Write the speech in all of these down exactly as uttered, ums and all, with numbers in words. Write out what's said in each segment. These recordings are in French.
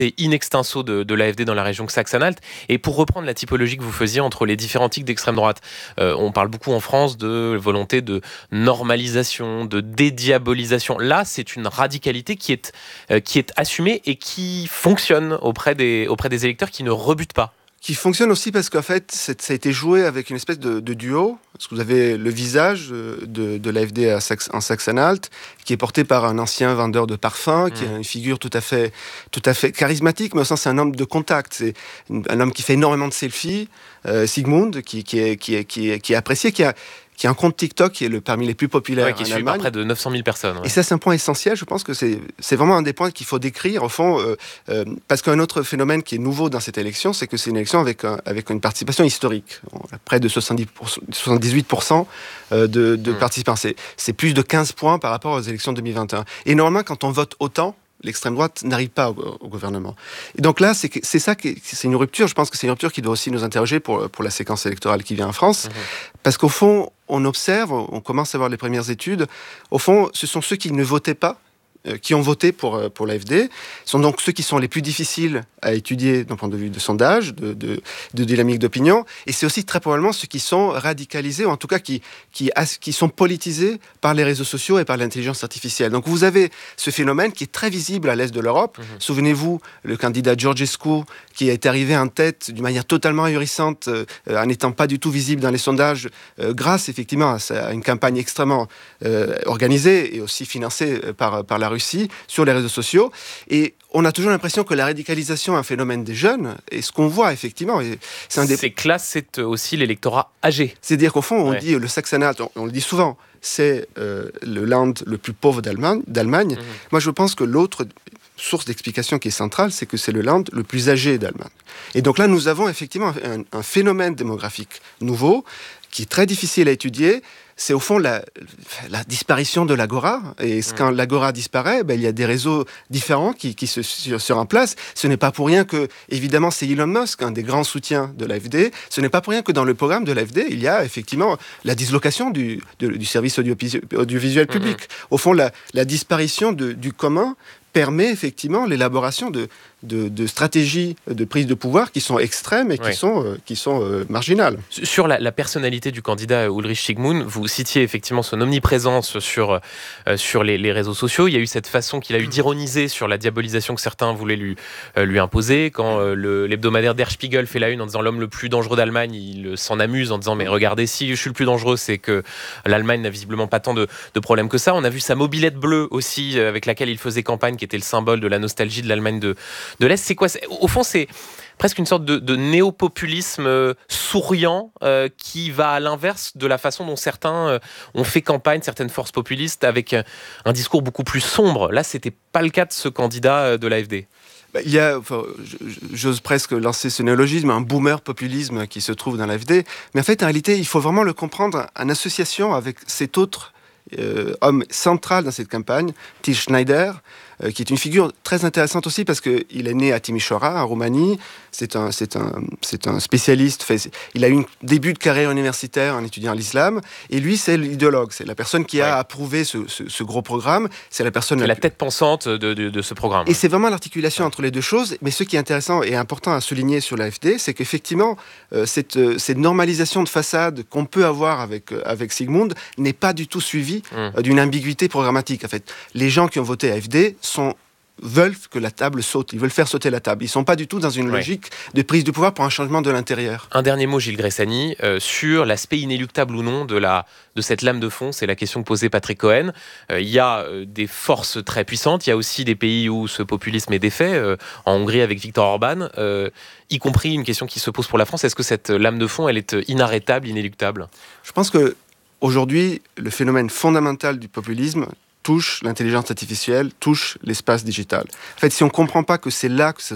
et in extenso de, de l'A F D dans la région Saxe-Anhalt. Et pour reprendre la typologie que vous faisiez entre les différents types d'extrême droite, euh, on parle beaucoup en France de volonté de normalisation, de dédiabolisation. Là, c'est une radicalité qui est, euh, qui est assumée et qui fonctionne auprès des, auprès des électeurs qui ne rebutent pas. Qui fonctionne aussi parce qu'en fait, ça a été joué avec une espèce de, de duo. Parce que vous avez le visage de, de l'A F D à Saxe, en Saxe-Anhalt, qui est porté par un ancien vendeur de parfums, mmh. qui a une figure tout à fait, tout à fait charismatique, mais au sens c'est un homme de contact. C'est un homme qui fait énormément de selfies, euh, Sigmund, qui, qui, est, qui, est, qui, est, qui est apprécié, qui a qui a un compte TikTok qui est le, parmi les plus populaires ouais, qui est suivi par près de neuf cent mille personnes. Ouais. Et ça, c'est un point essentiel. Je pense que c'est, c'est vraiment un des points qu'il faut décrire, au fond, euh, euh, parce qu'un autre phénomène qui est nouveau dans cette élection, c'est que c'est une élection avec, un, avec une participation historique. Près de soixante-dix pour cent, soixante-dix-huit pour cent de, de mmh. participants. C'est, c'est plus de quinze points par rapport aux élections deux mille vingt et un. Et normalement, quand on vote autant, l'extrême droite n'arrive pas au, au gouvernement. Et donc là, c'est, c'est ça, qui est, c'est une rupture. Je pense que c'est une rupture qui doit aussi nous interroger pour, pour la séquence électorale qui vient en France. Mmh. Parce qu'au fond, on observe, on commence à voir les premières études. Au fond, ce sont ceux qui ne votaient pas, euh, qui ont voté pour, euh, pour l'A F D. Ce sont donc ceux qui sont les plus difficiles à étudier d'un point de vue de sondage, de, de, de dynamique d'opinion. Et c'est aussi très probablement ceux qui sont radicalisés, ou en tout cas qui, qui, qui sont politisés par les réseaux sociaux et par l'intelligence artificielle. Donc vous avez ce phénomène qui est très visible à l'est de l'Europe. Mmh. Souvenez-vous, le candidat Georgescu, qui est arrivé en tête d'une manière totalement ahurissante, euh, en n'étant pas du tout visible dans les sondages, euh, grâce effectivement à, à une campagne extrêmement euh, organisée et aussi financée par, par la Russie sur les réseaux sociaux. Et on a toujours l'impression que la radicalisation est un phénomène des jeunes, et ce qu'on voit effectivement, c'est un des... C'est que là, c'est aussi l'électorat âgé. C'est-à-dire qu'au fond, on ouais. dit le Saxe-Anhalt, on, on le dit souvent, c'est euh, le land le plus pauvre d'Allemagne. d'Allemagne. Mmh. Moi, je pense que l'autre source d'explication qui est centrale, c'est que c'est le land le plus âgé d'Allemagne. Et donc là, nous avons effectivement un, un phénomène démographique nouveau qui est très difficile à étudier. C'est au fond la, la disparition de l'agora. Et mmh. quand l'agora disparaît, ben, il y a des réseaux différents qui, qui se, se, se remplacent. Ce n'est pas pour rien que, évidemment, c'est Elon Musk, un des grands soutiens de l'A F D. Ce n'est pas pour rien que dans le programme de l'A F D, il y a effectivement la dislocation du, de, du service audiovisuel, audiovisuel public. Mmh. Au fond, la, la disparition de, du commun permet effectivement l'élaboration de, de, de stratégies de prise de pouvoir qui sont extrêmes et qui ouais. sont, euh, qui sont euh, marginales. Sur la, la personnalité du candidat Ulrich Sigmund, vous citiez effectivement son omniprésence sur, euh, sur les, les réseaux sociaux. Il y a eu cette façon qu'il a eu d'ironiser sur la diabolisation que certains voulaient lui, euh, lui imposer. Quand euh, le, l'hebdomadaire Der Spiegel fait la une en disant l'homme le plus dangereux d'Allemagne, il s'en amuse en disant mais regardez, si je suis le plus dangereux, c'est que l'Allemagne n'a visiblement pas tant de, de problèmes que ça. On a vu sa mobilette bleue aussi, euh, avec laquelle il faisait campagne, qui était le symbole de la nostalgie de l'Allemagne de, de l'Est. C'est quoi ? C'est, au fond, c'est presque une sorte de, de néo-populisme euh, souriant euh, qui va à l'inverse de la façon dont certains euh, ont fait campagne, certaines forces populistes, avec euh, un discours beaucoup plus sombre. Là, c'était pas le cas de ce candidat euh, de l'A F D. Il y a, enfin, j'ose presque lancer ce néologisme, un boomer populisme qui se trouve dans l'A F D. Mais en fait, en réalité, il faut vraiment le comprendre en association avec cet autre Euh, homme central dans cette campagne, Til Schneider, euh, qui est une figure très intéressante aussi parce qu'il est né à Timișoara, en Roumanie. C'est un, c'est un, c'est un spécialiste. Fait, il a eu un début de carrière universitaire en étudiant l'islam. Et lui, c'est l'idéologue. C'est la personne qui ouais. a approuvé ce, ce, ce gros programme. C'est la personne... C'est la, la tête pensante de, de, de ce programme. Et c'est vraiment l'articulation ouais. entre les deux choses. Mais ce qui est intéressant et important à souligner sur l'A F D, c'est qu'effectivement, euh, cette, euh, cette normalisation de façade qu'on peut avoir avec, euh, avec Sigmund n'est pas du tout suivie Mmh. d'une ambiguïté programmatique. En fait, les gens qui ont voté A F D sont, veulent que la table saute, ils veulent faire sauter la table. Ils ne sont pas du tout dans une ouais. logique de prise de pouvoir pour un changement de l'intérieur. Un dernier mot, Gilles Gressani, euh, sur l'aspect inéluctable ou non de, la, de cette lame de fond. C'est la question que posait Patrick Cohen. Il euh, y a euh, des forces très puissantes. Il y a aussi des pays où ce populisme est défait. Euh, en Hongrie avec Viktor Orban, euh, y compris une question qui se pose pour la France. Est-ce que cette lame de fond, elle est inarrêtable, inéluctable ? Je pense que aujourd'hui, le phénomène fondamental du populisme touche l'intelligence artificielle, touche l'espace digital. En fait, si on ne comprend pas que c'est là que ça se joue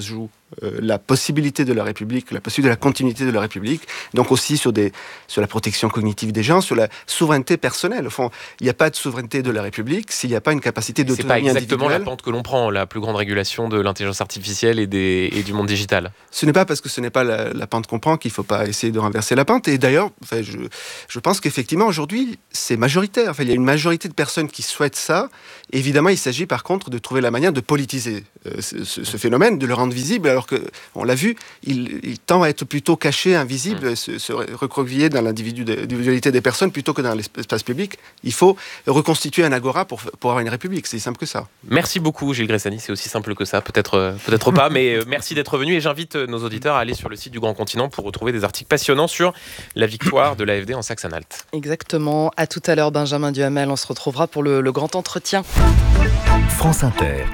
euh, la possibilité de la République, la possibilité de la continuité de la République, donc aussi sur, des, sur la protection cognitive des gens, sur la souveraineté personnelle. Au fond, il n'y a pas de souveraineté de la République s'il n'y a pas une capacité d'autonomie individuelle. C'est pas exactement la pente que l'on prend, la plus grande régulation de l'intelligence artificielle et, des, et du monde digital. Ce n'est pas parce que ce n'est pas la, la pente qu'on prend qu'il ne faut pas essayer de renverser la pente. Et d'ailleurs, enfin, je, je pense qu'effectivement, aujourd'hui, c'est majoritaire. Enfin, il y a une majorité de personnes qui souhaitent ça. Évidemment, il s'agit par contre de trouver la manière de politiser euh, ce, ce phénomène, de le rendre visible, alors qu'on l'a vu, il, il tend à être plutôt caché, invisible, mmh. se, se recroqueviller dans l'individualité des personnes plutôt que dans l'espace public. Il faut reconstituer un agora pour, pour avoir une république, c'est simple que ça. Merci beaucoup Gilles Gressani, c'est aussi simple que ça, peut-être, peut-être pas, mais merci d'être venu et j'invite nos auditeurs à aller sur le site du Grand Continent pour retrouver des articles passionnants sur la victoire de l'A F D en Saxe-Anhalt. Exactement, à tout à l'heure Benjamin Duhamel, on se retrouvera pour le, le grand entretien. France Inter.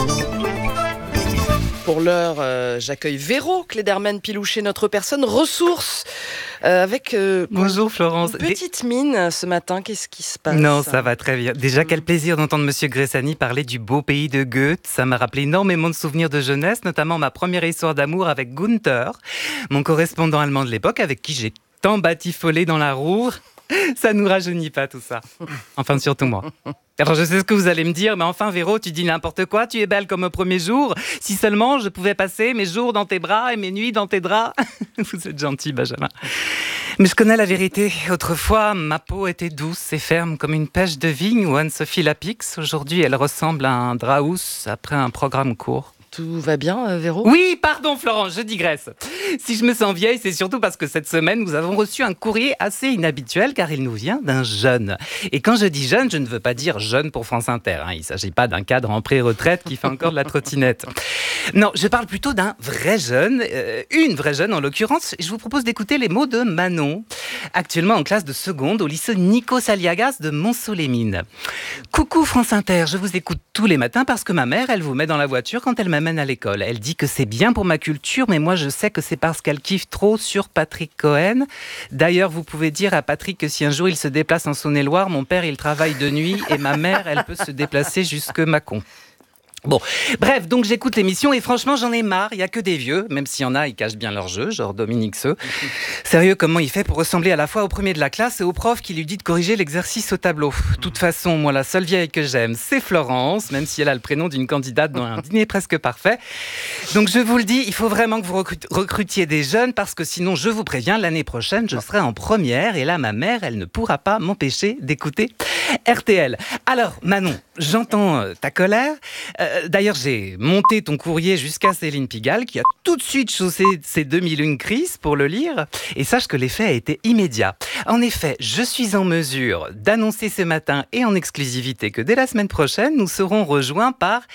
Pour l'heure, euh, j'accueille Véro Cléderman-Pilouchet, notre personne ressource, euh, avec euh, Bonjour Florence. Une petite mine ce matin. Qu'est-ce qui se passe ? Non, ça va très bien. Déjà, quel plaisir d'entendre Monsieur Gressani parler du beau pays de Goethe. Ça m'a rappelé énormément de souvenirs de jeunesse, notamment ma première histoire d'amour avec Gunther, mon correspondant allemand de l'époque, avec qui j'ai tant batifolé dans la Ruhr. Ça nous rajeunit pas tout ça. Enfin, surtout moi. Alors je sais ce que vous allez me dire, mais enfin Véro, tu dis n'importe quoi, tu es belle comme au premier jour. Si seulement je pouvais passer mes jours dans tes bras et mes nuits dans tes draps. Vous êtes gentil, Benjamin. Mais je connais la vérité. Autrefois, ma peau était douce et ferme comme une pêche de vigne ou Anne-Sophie Lapix. Aujourd'hui, elle ressemble à un draus après un programme court. Tout va bien, euh, Véro ? Oui, pardon Florence, je digresse. Si je me sens vieille, c'est surtout parce que cette semaine, nous avons reçu un courrier assez inhabituel car il nous vient d'un jeune. Et quand je dis jeune, je ne veux pas dire jeune pour France Inter. Hein. Il ne s'agit pas d'un cadre en pré-retraite qui fait encore de la trottinette. Non, je parle plutôt d'un vrai jeune, euh, une vraie jeune en l'occurrence. Je vous propose d'écouter les mots de Manon, actuellement en classe de seconde au lycée Nikos Aliagas de Montceau-les-Mines. Coucou France Inter, je vous écoute tous les matins parce que ma mère, elle vous met dans la voiture quand elle m'amène à l'école. Elle dit que c'est bien pour ma culture, mais moi je sais que c'est parce qu'elle kiffe trop sur Patrick Cohen. D'ailleurs, vous pouvez dire à Patrick que si un jour il se déplace en Saône-et-Loire, mon père il travaille de nuit et ma mère elle peut se déplacer jusque Mâcon. Bon, bref, donc j'écoute l'émission et franchement j'en ai marre, il n'y a que des vieux, même s'il y en a, ils cachent bien leur jeu, genre Dominique Seux. Sérieux, comment il fait pour ressembler à la fois au premier de la classe et au prof qui lui dit de corriger l'exercice au tableau. De toute façon, moi la seule vieille que j'aime, c'est Florence, même si elle a le prénom d'une candidate dans un dîner presque parfait. Donc je vous le dis, il faut vraiment que vous recrutiez des jeunes parce que sinon, je vous préviens, l'année prochaine, je serai en première et là, ma mère, elle ne pourra pas m'empêcher d'écouter R T L. Alors, Manon, j'entends euh, ta colère. Euh, D'ailleurs, j'ai monté ton courrier jusqu'à Céline Pigalle, qui a tout de suite chaussé ses deux mille une crises pour le lire. Et sache que l'effet a été immédiat. En effet, je suis en mesure d'annoncer ce matin et en exclusivité que dès la semaine prochaine, nous serons rejoints par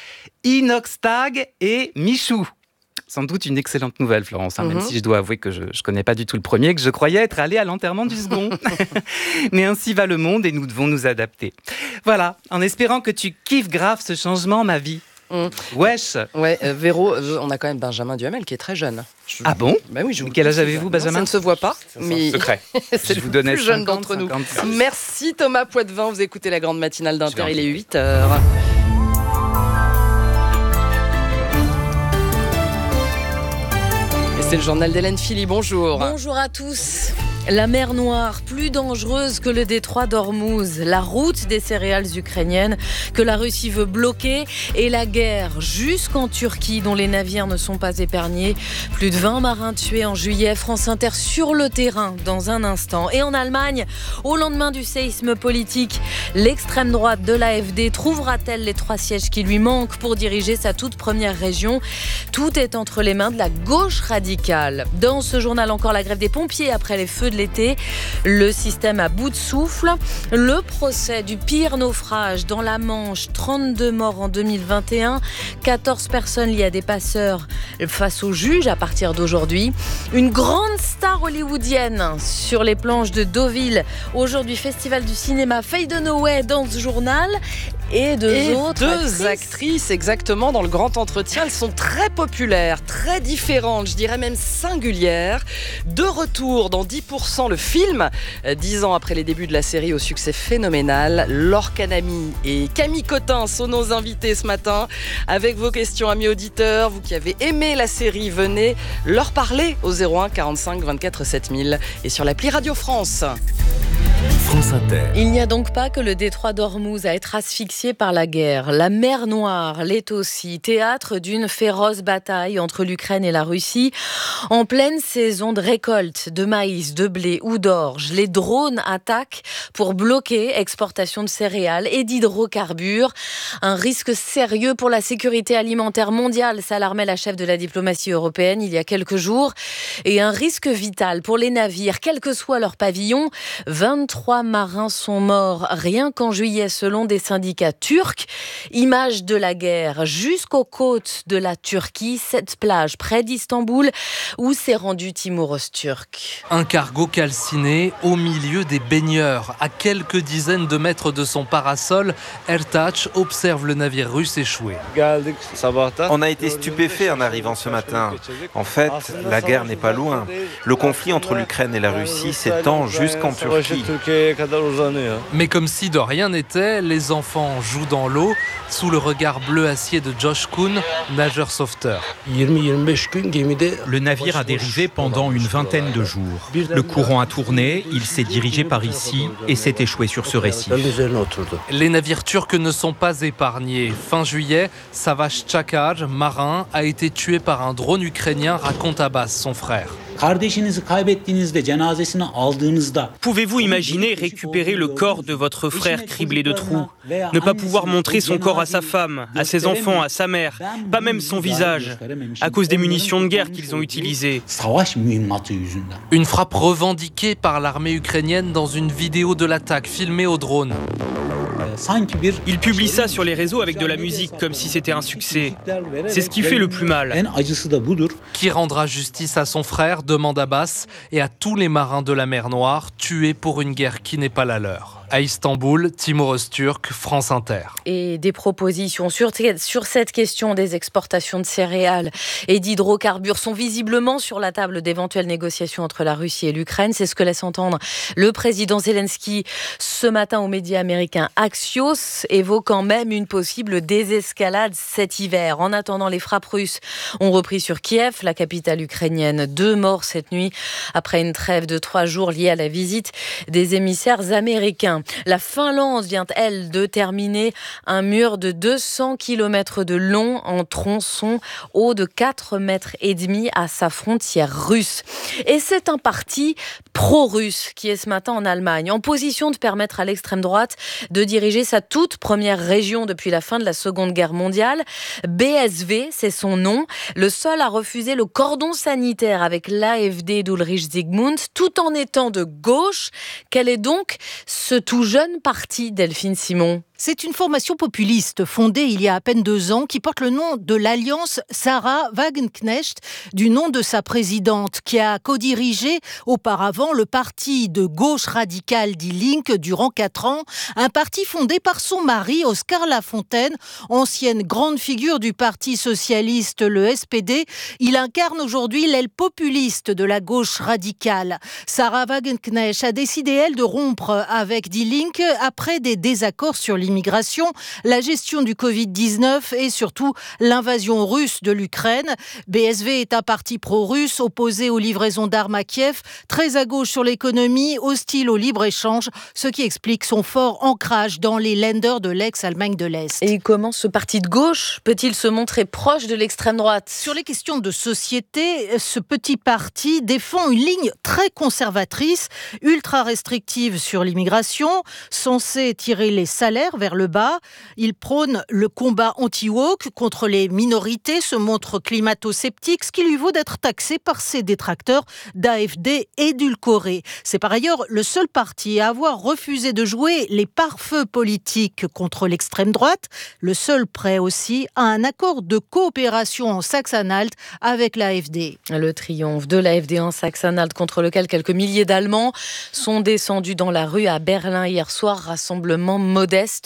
Inoxtag et Michou. Sans doute une excellente nouvelle, Florence, hein, mm-hmm. même si je dois avouer que je ne connais pas du tout le premier, que je croyais être allé à l'enterrement du second. Mais ainsi va le monde et nous devons nous adapter. Voilà, en espérant que tu kiffes grave ce changement, ma vie. Mm. Wesh. Ouais, euh, Véro, euh, on a quand même Benjamin Duhamel qui est très jeune. Je... Ah bon ? Bah oui, je vous Quel âge avez-vous, Benjamin ? Ça ne se voit pas, c'est mais secret. C'est je le vous donnais plus jeune cinquante, d'entre nous. cinquante. Merci Thomas Poitvin, vous écoutez la grande matinale d'Inter, il est huit heures. C'est le journal d'Hélène Philly, bonjour. Bonjour à tous. La mer Noire, plus dangereuse que le détroit d'Ormuz, la route des céréales ukrainiennes que la Russie veut bloquer et la guerre jusqu'en Turquie dont les navires ne sont pas épargnés. Plus de vingt marins tués en juillet, France Inter sur le terrain dans un instant. Et en Allemagne, au lendemain du séisme politique, l'extrême droite de l'A F D trouvera-t-elle les trois sièges qui lui manquent pour diriger sa toute première région ? Tout est entre les mains de la gauche radicale. Dans ce journal, encore la grève des pompiers après les feux de l'été. Le système à bout de souffle. Le procès du pire naufrage dans la Manche. trente-deux morts en deux mille vingt et un. quatorze personnes liées à des passeurs face au juge à partir d'aujourd'hui. Une grande star hollywoodienne sur les planches de Deauville. Aujourd'hui, festival du cinéma Faye Dunaway dans ce journal. Et deux Et autres deux actrices. actrices, exactement, dans le grand entretien. Elles sont très populaires, très différentes, je dirais même singulières. De retour dans dix pour cent le film, euh, dix ans après les débuts de la série au succès phénoménal. Laure Canamy et Camille Cotin sont nos invités ce matin. Avec vos questions, amis auditeurs, vous qui avez aimé la série, venez leur parler au zéro un quarante-cinq vingt-quatre sept mille et sur l'appli Radio France. France Inter. Il n'y a donc pas que le détroit d'Ormuz à être asphyxié par la guerre. La mer Noire l'est aussi, théâtre d'une féroce bataille entre l'Ukraine et la Russie. En pleine saison de récolte de maïs, de blé ou d'orge, les drones attaquent pour bloquer exportation de céréales et d'hydrocarbures. Un risque sérieux pour la sécurité alimentaire mondiale, s'alarmait la chef de la diplomatie européenne il y a quelques jours. Et un risque vital pour les navires, quel que soit leur pavillon. vingt-trois marins sont morts rien qu'en juillet selon des syndicats turcs. Image de la guerre jusqu'aux côtes de la Turquie, cette plage près d'Istanbul où s'est rendu Timur Öztürk. Un cargo calciné au milieu des baigneurs. À quelques dizaines de mètres de son parasol, Ertaç observe le navire russe échoué. On a été stupéfaits en arrivant ce matin. En fait, la guerre n'est pas loin. Le conflit entre l'Ukraine et la Russie s'étend jusqu'en Turquie. Mais comme si de rien n'était, les enfants jouent dans l'eau sous le regard bleu acier de Josh Kuhn, nageur sauveteur. Le navire a dérivé pendant une vingtaine de jours. Le courant a tourné, il s'est dirigé par ici et s'est échoué sur ce récif. Les navires turcs ne sont pas épargnés. Fin juillet, Savaş Çakar, marin, a été tué par un drone ukrainien, raconte Abbas, son frère. Pouvez-vous imaginer récupérer le corps de votre frère criblé de trous, ne pas pouvoir montrer son corps à sa femme, à ses enfants, à sa mère, pas même son visage, à cause des munitions de guerre qu'ils ont utilisées. Une frappe revendiquée par l'armée ukrainienne dans une vidéo de l'attaque filmée au drone. Il publie ça sur les réseaux avec de la musique, comme si c'était un succès. C'est ce qui fait le plus mal. Qui rendra justice à son frère, demande Abbas, et à tous les marins de la mer Noire tués pour une guerre qui n'est pas la leur. À Istanbul, Timur Öztürk, France Inter. Et des propositions sur, sur cette question des exportations de céréales et d'hydrocarbures sont visiblement sur la table d'éventuelles négociations entre la Russie et l'Ukraine. C'est ce que laisse entendre le président Zelensky ce matin aux médias américains Axios, évoquant même une possible désescalade cet hiver. En attendant, les frappes russes ont repris sur Kiev, la capitale ukrainienne. Deux morts cette nuit après une trêve de trois jours liée à la visite des émissaires américains. La Finlande vient, elle, de terminer un mur de deux cents kilomètres de long en tronçon haut de quatre mètres et demi à sa frontière russe. Et c'est un parti pro-russe qui est ce matin en Allemagne, en position de permettre à l'extrême droite de diriger sa toute première région depuis la fin de la Seconde Guerre mondiale. B S V, c'est son nom, le seul à refuser le cordon sanitaire avec l'A F D d'Ulrich Zygmunt, tout en étant de gauche. Quel est donc ce tout jeune parti, Delphine Simon? C'est une formation populiste fondée il y a à peine deux ans qui porte le nom de l'Alliance Sarah Wagenknecht, du nom de sa présidente, qui a co-dirigé auparavant le parti de gauche radicale Die Linke durant quatre ans, un parti fondé par son mari Oskar Lafontaine, ancienne grande figure du Parti socialiste, le S P D. Il incarne aujourd'hui l'aile populiste de la gauche radicale. Sarah Wagenknecht a décidé, elle, de rompre avec Die Linke après des désaccords sur l'immigration, la gestion du covid dix-neuf et surtout l'invasion russe de l'Ukraine. B S V est un parti pro-russe opposé aux livraisons d'armes à Kiev, très à gauche sur l'économie, hostile au libre-échange, ce qui explique son fort ancrage dans les Länder de l'ex-Allemagne de l'Est. Et comment ce parti de gauche peut-il se montrer proche de l'extrême droite? Sur les questions de société, ce petit parti défend une ligne très conservatrice, ultra restrictive sur l'immigration, censée tirer les salaires vers le bas. Il prône le combat anti-woke contre les minorités, se montre climato-sceptique, ce qui lui vaut d'être taxé par ses détracteurs d'A F D édulcoré. C'est par ailleurs le seul parti à avoir refusé de jouer les pare-feux politiques contre l'extrême droite, le seul prêt aussi à un accord de coopération en Saxe-Anhalt avec l'A F D. Le triomphe de l'A F D en Saxe-Anhalt, contre lequel quelques milliers d'Allemands sont descendus dans la rue à Berlin hier soir, rassemblement modeste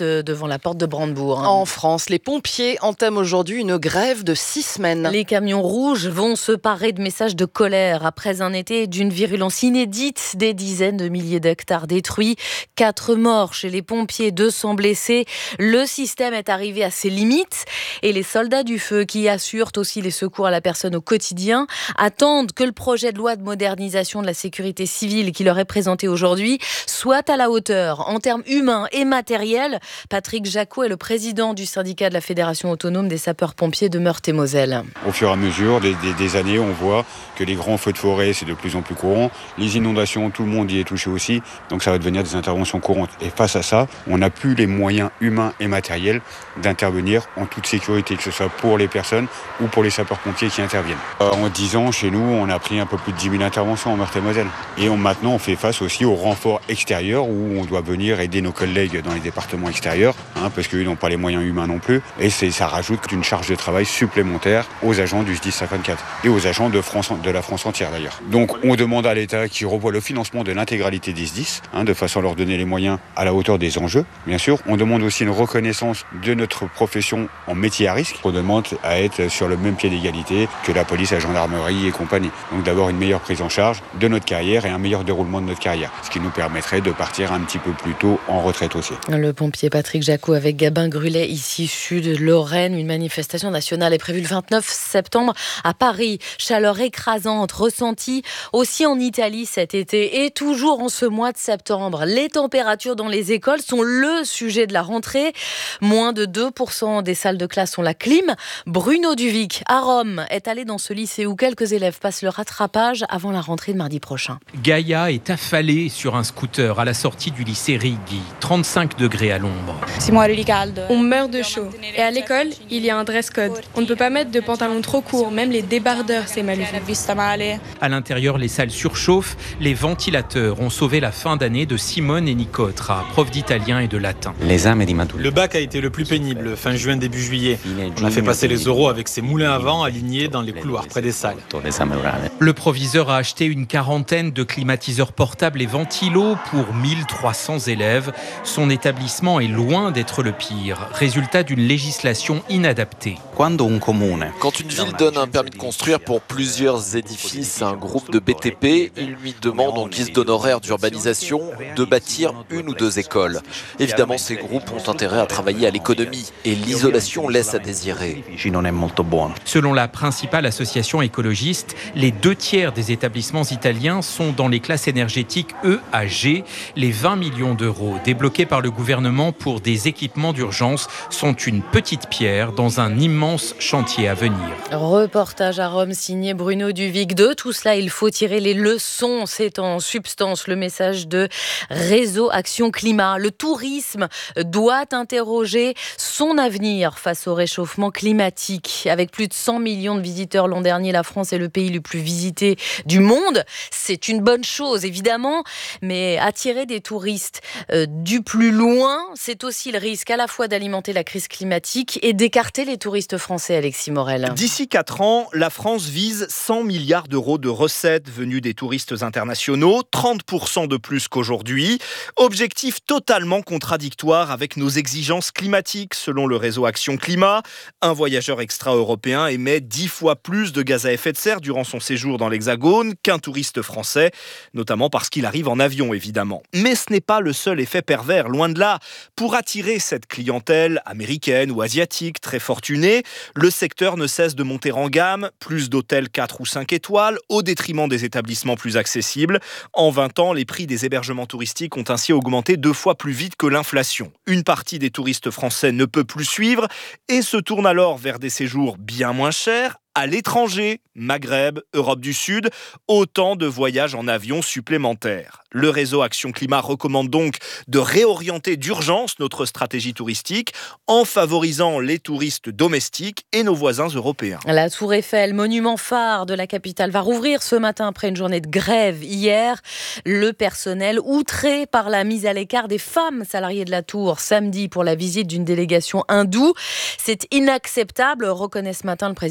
juste devant la porte de Brandebourg. En France, les pompiers entament aujourd'hui une grève de six semaines. Les camions rouges vont se parer de messages de colère après un été d'une virulence inédite, des dizaines de milliers d'hectares détruits, quatre morts chez les pompiers, deux cents blessés. Le système est arrivé à ses limites et les soldats du feu, qui assurent aussi les secours à la personne au quotidien, attendent que le projet de loi de modernisation de la sécurité civile qui leur est présenté aujourd'hui soit à la hauteur en termes humains et matériels. Patrick Jacot est le président du syndicat de la Fédération autonome des sapeurs-pompiers de Meurthe-et-Moselle. Au fur et à mesure des, des, des années, on voit que les grands feux de forêt, c'est de plus en plus courant. Les inondations, tout le monde y est touché aussi. Donc ça va devenir des interventions courantes. Et face à ça, on n'a plus les moyens humains et matériels d'intervenir en toute sécurité, que ce soit pour les personnes ou pour les sapeurs-pompiers qui interviennent. En dix ans, chez nous, on a pris un peu plus de dix mille interventions en Meurthe-et-Moselle. Et on, maintenant, on fait face aussi aux renforts extérieurs où on doit venir aider nos collègues dans les départements extérieurs, hein, parce qu'ils n'ont pas les moyens humains non plus. Et c'est, ça rajoute une charge de travail supplémentaire aux agents du S D I S cinquante-quatre et aux agents de, France, de la France entière d'ailleurs. Donc on demande à l'État qui revoie le financement de l'intégralité des S D I S, hein, de façon à leur donner les moyens à la hauteur des enjeux. Bien sûr, on demande aussi une reconnaissance de notre profession en métier à risque. On demande à être sur le même pied d'égalité que la police, la gendarmerie et compagnie. Donc d'avoir une meilleure prise en charge de notre carrière et un meilleur déroulement de notre carrière, ce qui nous permettrait de partir un petit peu plus tôt en retraite aussi. Le pompier Patrick Jacot avec Gabin Grulet, ici sud Lorraine. Une manifestation nationale est prévue le vingt-neuf septembre à Paris. Chaleur écrasante ressentie aussi en Italie cet été et toujours en ce mois de septembre. Les températures dans les écoles sont le sujet de la rentrée. Moins de deux pour cent des salles de classe ont la clim. Bruno Duvic, à Rome, est allé dans ce lycée où quelques élèves passent le rattrapage avant la rentrée de mardi prochain. Gaïa est affalée sur un scooter à la sortie du lycée Righi, trente-cinq degrés à l'ombre. On meurt de chaud. Et à l'école, il y a un dress code. On ne peut pas mettre de pantalons trop courts, même les débardeurs, c'est mal vu. À l'intérieur, les salles surchauffent. Les ventilateurs ont sauvé la fin d'année de Simone et Nicotra, profs d'italien et de latin. Le bac a été le plus pénible, fin juin, début juillet. On a fait passer les oraux avec ces moulins à vent alignés dans les couloirs près des salles. Le proviseur a acheté une quarantaine de climatiseurs portables et ventilos pour mille trois cents élèves. Son établissement est loin d'être le pire, résultat d'une législation inadaptée. Quand une ville donne un permis de construire pour plusieurs édifices à un groupe de B T P, il lui demande en guise d'honoraire d'urbanisation de bâtir une ou deux écoles. Évidemment, ces groupes ont intérêt à travailler à l'économie et l'isolation laisse à désirer. Selon la principale association écologiste, les deux tiers des établissements italiens sont dans les classes énergétiques E à G. Les vingt millions d'euros débloqués par le gouvernement pour des équipements d'urgence sont une petite pierre dans un immense chantier à venir. Reportage à Rome signé Bruno Duvic. De tout cela, il faut tirer les leçons. C'est en substance le message de Réseau Action Climat. Le tourisme doit interroger son avenir face au réchauffement climatique. Avec plus de cent millions de visiteurs l'an dernier, la France est le pays le plus visité du monde. C'est une bonne chose, évidemment, mais attirer des touristes euh, du plus loin, c'est aussi le risque à la fois d'alimenter la crise climatique et d'écarter les touristes français, Alexis Morel. D'ici quatre ans, la France vise cent milliards d'euros de recettes venues des touristes internationaux, trente pour cent de plus qu'aujourd'hui. Objectif totalement contradictoire avec nos exigences climatiques, selon le réseau Action Climat. Un voyageur extra-européen émet dix fois plus de gaz à effet de serre durant son séjour dans l'Hexagone qu'un touriste français, notamment parce qu'il arrive en avion, évidemment. Mais ce n'est pas le seul effet pervers, loin de là. Pour attirer cette clientèle américaine ou asiatique très fortunée, le secteur ne cesse de monter en gamme, plus d'hôtels quatre ou cinq étoiles, au détriment des établissements plus accessibles. En vingt ans, les prix des hébergements touristiques ont ainsi augmenté deux fois plus vite que l'inflation. Une partie des touristes français ne peut plus suivre et se tourne alors vers des séjours bien moins chers, à l'étranger, Maghreb, Europe du Sud, autant de voyages en avion supplémentaires. Le réseau Action Climat recommande donc de réorienter d'urgence notre stratégie touristique en favorisant les touristes domestiques et nos voisins européens. La Tour Eiffel, monument phare de la capitale, va rouvrir ce matin après une journée de grève hier. Le personnel, outré par la mise à l'écart des femmes salariées de la Tour samedi pour la visite d'une délégation hindoue. C'est inacceptable, reconnaît ce matin le président de la société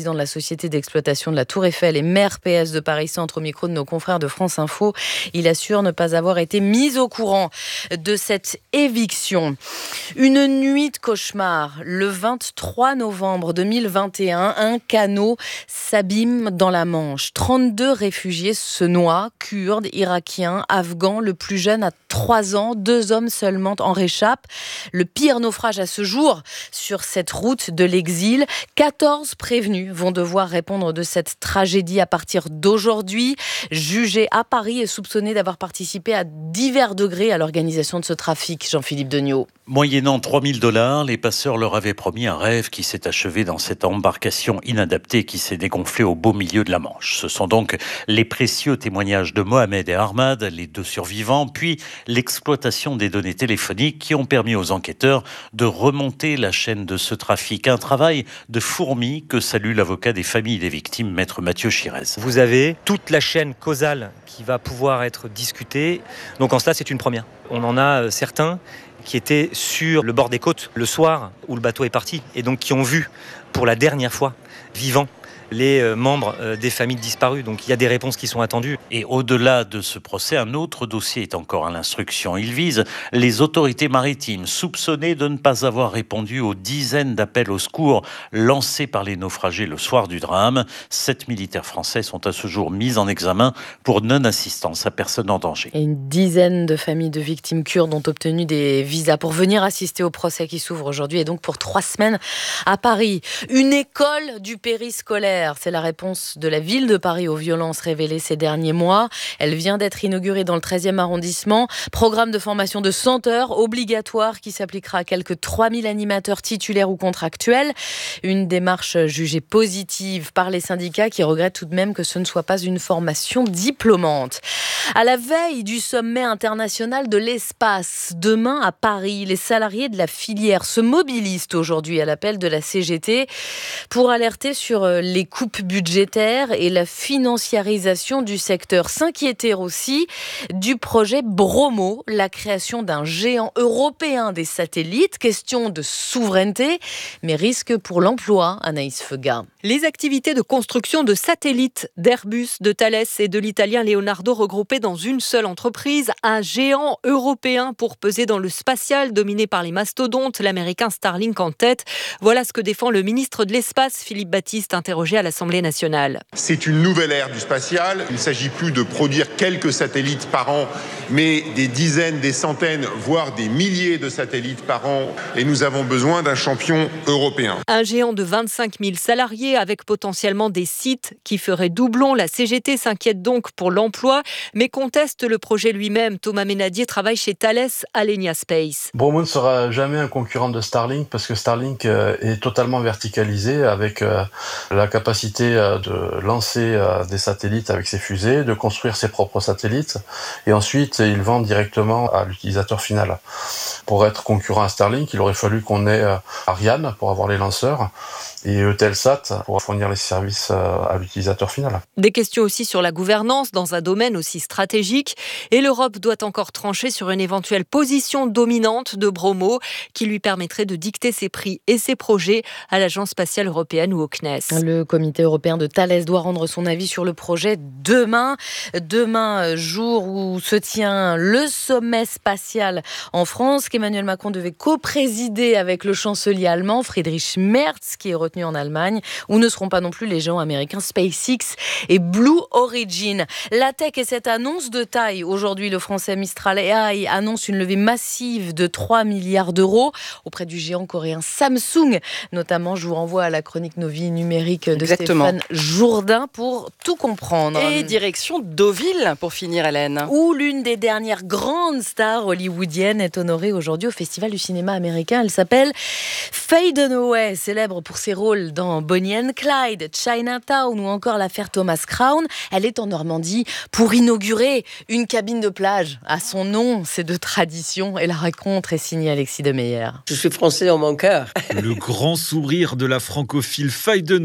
société d'exploitation de la Tour Eiffel et maire P S de Paris Centre au micro de nos confrères de France Info. Il assure ne pas avoir été mis au courant de cette éviction. Une nuit de cauchemar. Le vingt-trois novembre deux mille vingt et un, un canot s'abîme dans la Manche. trente-deux réfugiés se noient, kurdes, irakiens, afghans. Le plus jeune a trois ans. Deux hommes seulement en réchappent. Le pire naufrage à ce jour sur cette route de l'exil. quatorze prévenus vont devoir répondre de cette tragédie à partir d'aujourd'hui. Jugé à Paris et soupçonné d'avoir participé à divers degrés à l'organisation de ce trafic. Jean-Philippe Degnaud. Moyennant trois mille dollars, les passeurs leur avaient promis un rêve qui s'est achevé dans cette embarcation inadaptée qui s'est dégonflée au beau milieu de la Manche. Ce sont donc les précieux témoignages de Mohamed et Ahmad, les deux survivants, puis l'exploitation des données téléphoniques qui ont permis aux enquêteurs de remonter la chaîne de ce trafic. Un travail de fourmi que salue l'avocat des familles des victimes, maître Mathieu Chirez. Vous avez toute la chaîne causale qui va pouvoir être discutée. Donc en cela, c'est une première. On en a certains qui étaient sur le bord des côtes le soir où le bateau est parti et donc qui ont vu pour la dernière fois vivants les membres des familles disparues. Donc il y a des réponses qui sont attendues. Et au-delà de ce procès, un autre dossier est encore à l'instruction. Il vise les autorités maritimes soupçonnées de ne pas avoir répondu aux dizaines d'appels au secours lancés par les naufragés le soir du drame. Sept militaires français sont à ce jour mis en examen pour non-assistance à personne en danger. Et une dizaine de familles de victimes kurdes ont obtenu des visas pour venir assister au procès qui s'ouvre aujourd'hui et donc pour trois semaines à Paris. Une école du périscolaire. C'est la réponse de la ville de Paris aux violences révélées ces derniers mois. Elle vient d'être inaugurée dans le treizième arrondissement. Programme de formation de cent heures obligatoire qui s'appliquera à quelques trois mille animateurs titulaires ou contractuels. Une démarche jugée positive par les syndicats qui regrettent tout de même que ce ne soit pas une formation diplômante. À la veille du sommet international de l'espace, demain à Paris, les salariés de la filière se mobilisent aujourd'hui à l'appel de la C G T pour alerter sur les coupes budgétaires et la financiarisation du secteur. S'inquiéter aussi du projet Bromo, la création d'un géant européen des satellites. Question de souveraineté, mais risque pour l'emploi, Anaïs Feuga. Les activités de construction de satellites d'Airbus, de Thales et de l'italien Leonardo regroupées dans une seule entreprise, un géant européen pour peser dans le spatial dominé par les mastodontes, l'américain Starlink en tête. Voilà ce que défend le ministre de l'Espace, Philippe Baptiste, interrogé à l'Assemblée nationale. C'est une nouvelle ère du spatial. Il ne s'agit plus de produire quelques satellites par an, mais des dizaines, des centaines, voire des milliers de satellites par an. Et nous avons besoin d'un champion européen. Un géant de vingt-cinq mille salariés avec potentiellement des sites qui feraient doublon. La C G T s'inquiète donc pour l'emploi, mais conteste le projet lui-même. Thomas Ménadier travaille chez Thales, Alenia Space. Bromo ne sera jamais un concurrent de Starlink parce que Starlink est totalement verticalisé avec la capacité de lancer des satellites avec ses fusées, de construire ses propres satellites et ensuite ils vendent directement à l'utilisateur final. Pour être concurrent à Starlink, il aurait fallu qu'on ait Ariane pour avoir les lanceurs et Eutelsat pour fournir les services à l'utilisateur final. Des questions aussi sur la gouvernance dans un domaine aussi stratégique et l'Europe doit encore trancher sur une éventuelle position dominante de Bromo qui lui permettrait de dicter ses prix et ses projets à l'Agence spatiale européenne ou au C N E S. Le comité européen de Thales doit rendre son avis sur le projet demain. Demain, jour où se tient le sommet spatial en France qu'Emmanuel Macron devait co-présider avec le chancelier allemand Friedrich Merz qui est retenu en Allemagne, où ne seront pas non plus les géants américains SpaceX et Blue Origin. La tech et cette annonce de taille. Aujourd'hui, le français Mistral A I annonce une levée massive de trois milliards d'euros auprès du géant coréen Samsung. Notamment, je vous renvoie à la chronique Novi numérique de Exactement. Stéphane Jourdain pour tout comprendre. Et direction Deauville pour finir, Hélène. Où l'une des dernières grandes stars hollywoodiennes est honorée aujourd'hui au Festival du cinéma américain. Elle s'appelle Faye Dunaway, célèbre pour ses rôles dans Bonnie and Clyde, Chinatown ou encore l'affaire Thomas Crown. Elle est en Normandie pour inaugurer une cabine de plage. À son nom, c'est de tradition et la rencontre est signée Alexis Demeyer. Je suis français en mon cœur. Le grand sourire de la francophile Faye Dunaway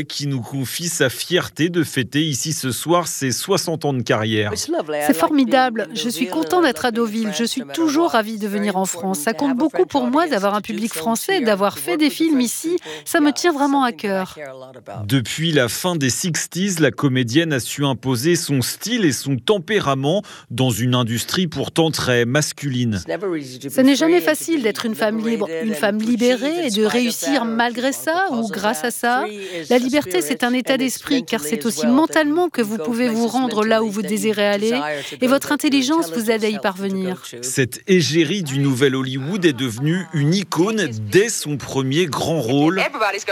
qui nous confie sa fierté de fêter ici ce soir ses soixante ans de carrière. C'est formidable. Je suis content d'être à Deauville. Je suis toujours ravie de venir en France. Ça compte beaucoup pour moi d'avoir un public français, d'avoir fait des films ici. Ça me tient vraiment à cœur. Depuis la fin des soixante, la comédienne a su imposer son style et son tempérament dans une industrie pourtant très masculine. Ce n'est jamais facile d'être une femme libre, une femme libérée et de réussir malgré ça ou grâce à ça. La liberté, c'est un état d'esprit car c'est aussi mentalement que vous pouvez vous rendre là où vous désirez aller et votre intelligence vous aide à y parvenir. Cette égérie du nouvel Hollywood est devenue une icône dès son premier grand rôle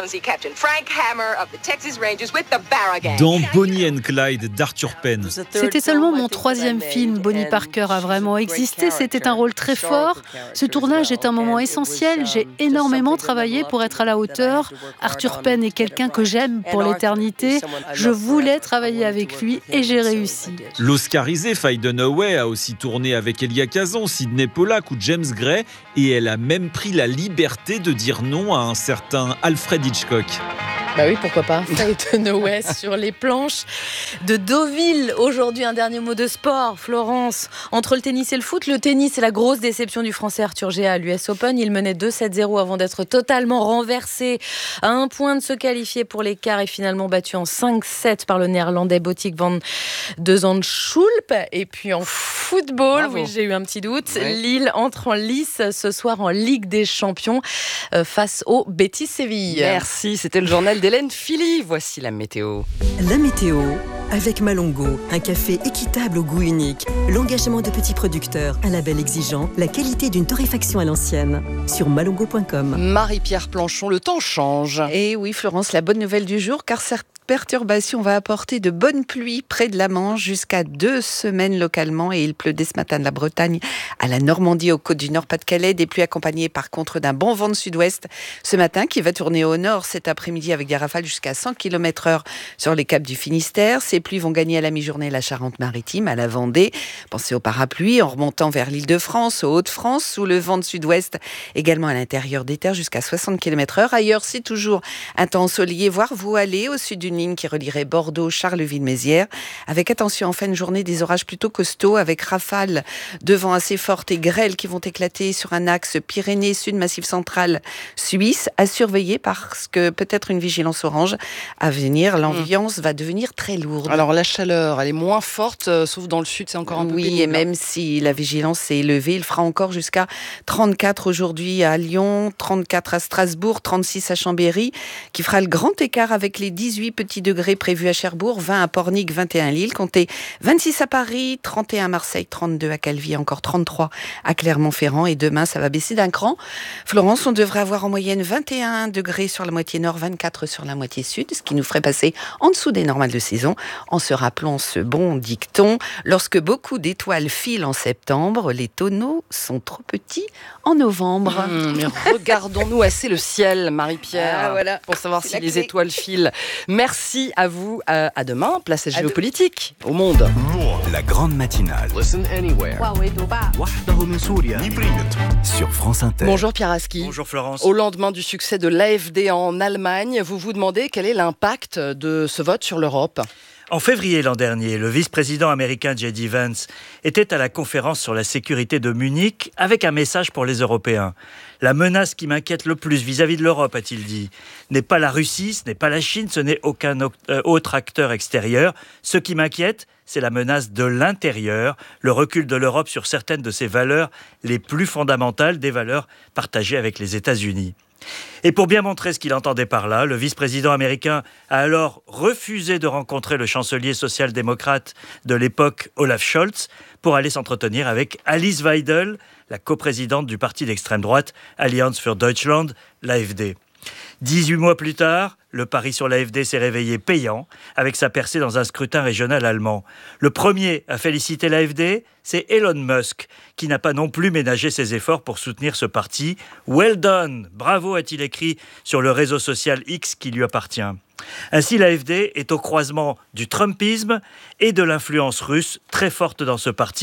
dans Bonnie and Clyde d'Arthur Penn. C'était seulement mon troisième film. Bonnie Parker a vraiment existé. C'était un rôle très fort. Ce tournage est un moment essentiel. J'ai énormément travaillé pour être à la hauteur. Arthur Penn est quelqu'un que j'aime pour l'éternité. Je voulais travailler avec lui et j'ai réussi. L'Oscarisée Faye Dunaway a aussi tourné avec Elia Kazan, Sidney Pollack ou James Gray et elle a même pris la liberté de dire non à un certain Alfred Hitchcock. Bah oui, pourquoi pas. Faye Dunaway sur les planches de Deauville. Aujourd'hui, un dernier mot de sport. Florence, entre le tennis et le foot, le tennis est la grosse déception du Français Arthur Géat à l'U S Open. Il menait deux sept zéro avant d'être totalement renversé à un point de se qualifier pour les quarts et finalement battu en cinq sept par le néerlandais Botic van de Zandschulp. Et puis en football, Bravo. oui, j'ai eu un petit doute. Ouais. Lille entre en lice ce soir en Ligue des Champions euh, face au Betis Séville. Merci, c'était le journal d'Hélène Philly. Voici la météo. La météo avec Malongo, un café équitable au goût unique, l'engagement de petits producteurs, un label exigeant, la qualité d'une torréfaction à l'ancienne. Sur malongo point com. Marie-Pierre Planchon, le temps change. Et oui, Florence, la bonne nouvelle du jour, car cette perturbation va apporter de bonnes pluies près de la Manche jusqu'à deux semaines localement et il pleut dès ce matin de la Bretagne à la Normandie, aux côtes du Nord Pas-de-Calais, des pluies accompagnées par contre d'un bon vent de sud-ouest ce matin qui va tourner au nord cet après-midi avec des rafales jusqu'à cent kilomètres heure sur les caps du Finistère. Ces pluies vont gagner à la mi-journée la Charente-Maritime, à la Vendée. Pensez aux parapluies en remontant vers l'Île-de-France, aux Hauts-de-France, sous le vent de sud-ouest, également à l'intérieur des terres jusqu'à soixante kilomètres heure. Ailleurs, c'est toujours un temps ensoleillé, voire voilé au sud d'une ligne qui relierait Bordeaux, Charleville-Mézières, avec attention en fin de journée des orages plutôt costauds, avec rafales de vent assez fortes et grêles qui vont éclater sur un axe Pyrénées-Sud, Massif central suisse, à surveiller parce que peut-être une vigilance orange à venir. L'ambiance mmh. va devenir très lourde. Alors la chaleur, elle est moins forte, euh, sauf dans le sud, c'est encore un peu Oui, pénible. Et même si la vigilance est élevée, il fera encore jusqu'à trente-quatre aujourd'hui à Lyon, trente-quatre à Strasbourg, trente-six à Chambéry, qui fera le grand écart avec les dix-huit petits degrés prévus à Cherbourg, vingt à Pornic, vingt et un à Lille, comptez vingt-six à Paris, trente et un à Marseille, trente-deux à Calvi, encore trente-trois à Clermont-Ferrand. Et demain, ça va baisser d'un cran. Florence, on devrait avoir en moyenne vingt et un degrés sur la moitié nord, vingt-quatre sur la moitié sud, ce qui nous ferait passer en dessous des normales de saison, en se rappelant ce bon dicton. Lorsque beaucoup d'étoiles filent en septembre, les tonneaux sont trop petits en novembre. Mmh, mais regardons-nous assez le ciel, Marie-Pierre, ah, voilà. pour savoir C'est si la les clé. étoiles filent. Merci à vous. À, à demain. Place à géopolitique au monde. La grande matinale. Listen anywhere. Sur France Inter. Bonjour Pierre Aski. Bonjour Florence. Au lendemain du succès de l'A F D en Allemagne, vous vous demandez quel est l'impact de ce vote sur l'Europe ? En février l'an dernier, le vice-président américain J D Vance était à la conférence sur la sécurité de Munich avec un message pour les Européens. La menace qui m'inquiète le plus vis-à-vis de l'Europe, a-t-il dit, n'est pas la Russie, ce n'est pas la Chine, ce n'est aucun autre acteur extérieur. Ce qui m'inquiète, c'est la menace de l'intérieur, le recul de l'Europe sur certaines de ses valeurs les plus fondamentales, des valeurs partagées avec les États-Unis. Et pour bien montrer ce qu'il entendait par là, le vice-président américain a alors refusé de rencontrer le chancelier social-démocrate de l'époque, Olaf Scholz, pour aller s'entretenir avec Alice Weidel, la coprésidente du parti d'extrême droite Allianz für Deutschland, l'A F D. dix-huit mois plus tard, le pari sur l'A F D s'est réveillé payant avec sa percée dans un scrutin régional allemand. Le premier à féliciter l'A F D, c'est Elon Musk, qui n'a pas non plus ménagé ses efforts pour soutenir ce parti. « Well done !» Bravo, a-t-il écrit sur le réseau social X qui lui appartient. Ainsi, l'A F D est au croisement du trumpisme et de l'influence russe très forte dans ce parti,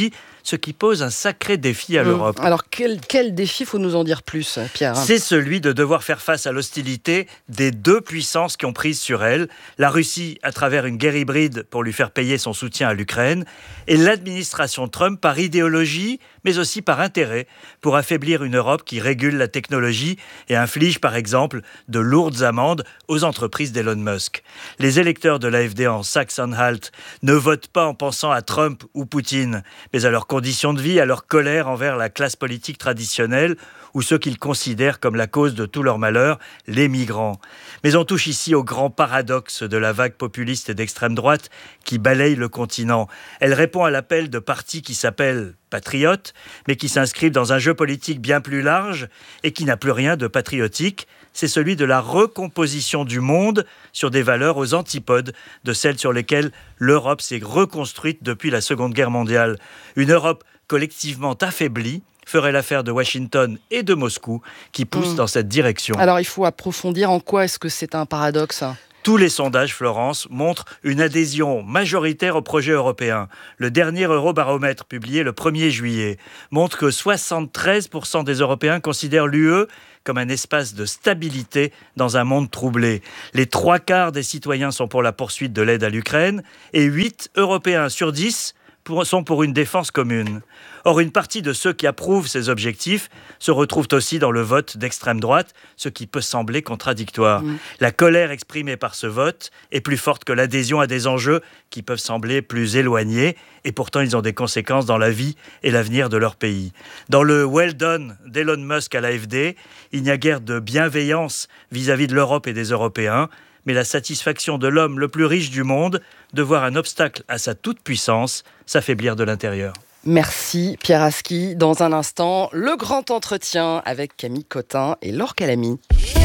ce qui pose un sacré défi à Mmh. l'Europe. Alors quel, quel défi, faut nous en dire plus, Pierre? C'est celui de devoir faire face à l'hostilité des deux puissances qui ont prise sur elle, la Russie à travers une guerre hybride pour lui faire payer son soutien à l'Ukraine, et l'administration Trump par idéologie, mais aussi par intérêt, pour affaiblir une Europe qui régule la technologie et inflige par exemple de lourdes amendes aux entreprises d'Elon Musk. Les électeurs de l'A F D en Saxe-Anhalt ne votent pas en pensant à Trump ou Poutine, mais à leurs conditions de vie, à leur colère envers la classe politique traditionnelle ou ceux qu'ils considèrent comme la cause de tout leur malheur, les migrants. Mais on touche ici au grand paradoxe de la vague populiste et d'extrême droite qui balaye le continent. Elle répond à l'appel de partis qui s'appellent patriotes, mais qui s'inscrivent dans un jeu politique bien plus large et qui n'a plus rien de patriotique. C'est celui de la recomposition du monde sur des valeurs aux antipodes de celles sur lesquelles l'Europe s'est reconstruite depuis la Seconde Guerre mondiale. Une Europe collectivement affaiblie ferait l'affaire de Washington et de Moscou qui poussent mmh. dans cette direction. Alors il faut approfondir en quoi est-ce que c'est un paradoxe ? Tous les sondages, Florence, montrent une adhésion majoritaire au projet européen. Le dernier Eurobaromètre, publié le premier juillet, montre que soixante-treize pour cent des Européens considèrent l'U E comme un espace de stabilité dans un monde troublé. Les trois quarts des citoyens sont pour la poursuite de l'aide à l'Ukraine et huit Européens sur dix Pour, sont pour une défense commune. Or, une partie de ceux qui approuvent ces objectifs se retrouvent aussi dans le vote d'extrême droite, ce qui peut sembler contradictoire. Mmh. La colère exprimée par ce vote est plus forte que l'adhésion à des enjeux qui peuvent sembler plus éloignés, et pourtant ils ont des conséquences dans la vie et l'avenir de leur pays. Dans le « well done » d'Elon Musk à l'A F D, il n'y a guère de bienveillance vis-à-vis de l'Europe et des Européens, mais la satisfaction de l'homme le plus riche du monde de voir un obstacle à sa toute-puissance s'affaiblir de l'intérieur. Merci Pierre Aski. Dans un instant, le grand entretien avec Camille Cotin et Laure Calamy.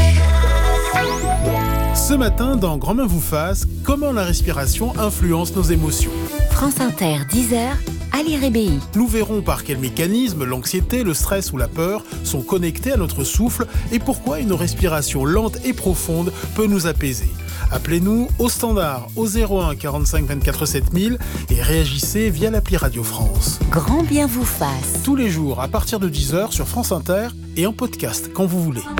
Ce matin, dans Grand Main vous fasse, comment la respiration influence nos émotions. France Inter, dix heures, Ali Rébéi. Nous verrons par quels mécanismes l'anxiété, le stress ou la peur sont connectés à notre souffle et pourquoi une respiration lente et profonde peut nous apaiser. Appelez-nous au standard au zéro un quarante-cinq vingt-quatre sept mille et réagissez via l'appli Radio France. Grand bien vous fasse. Tous les jours à partir de dix heures sur France Inter et en podcast quand vous voulez.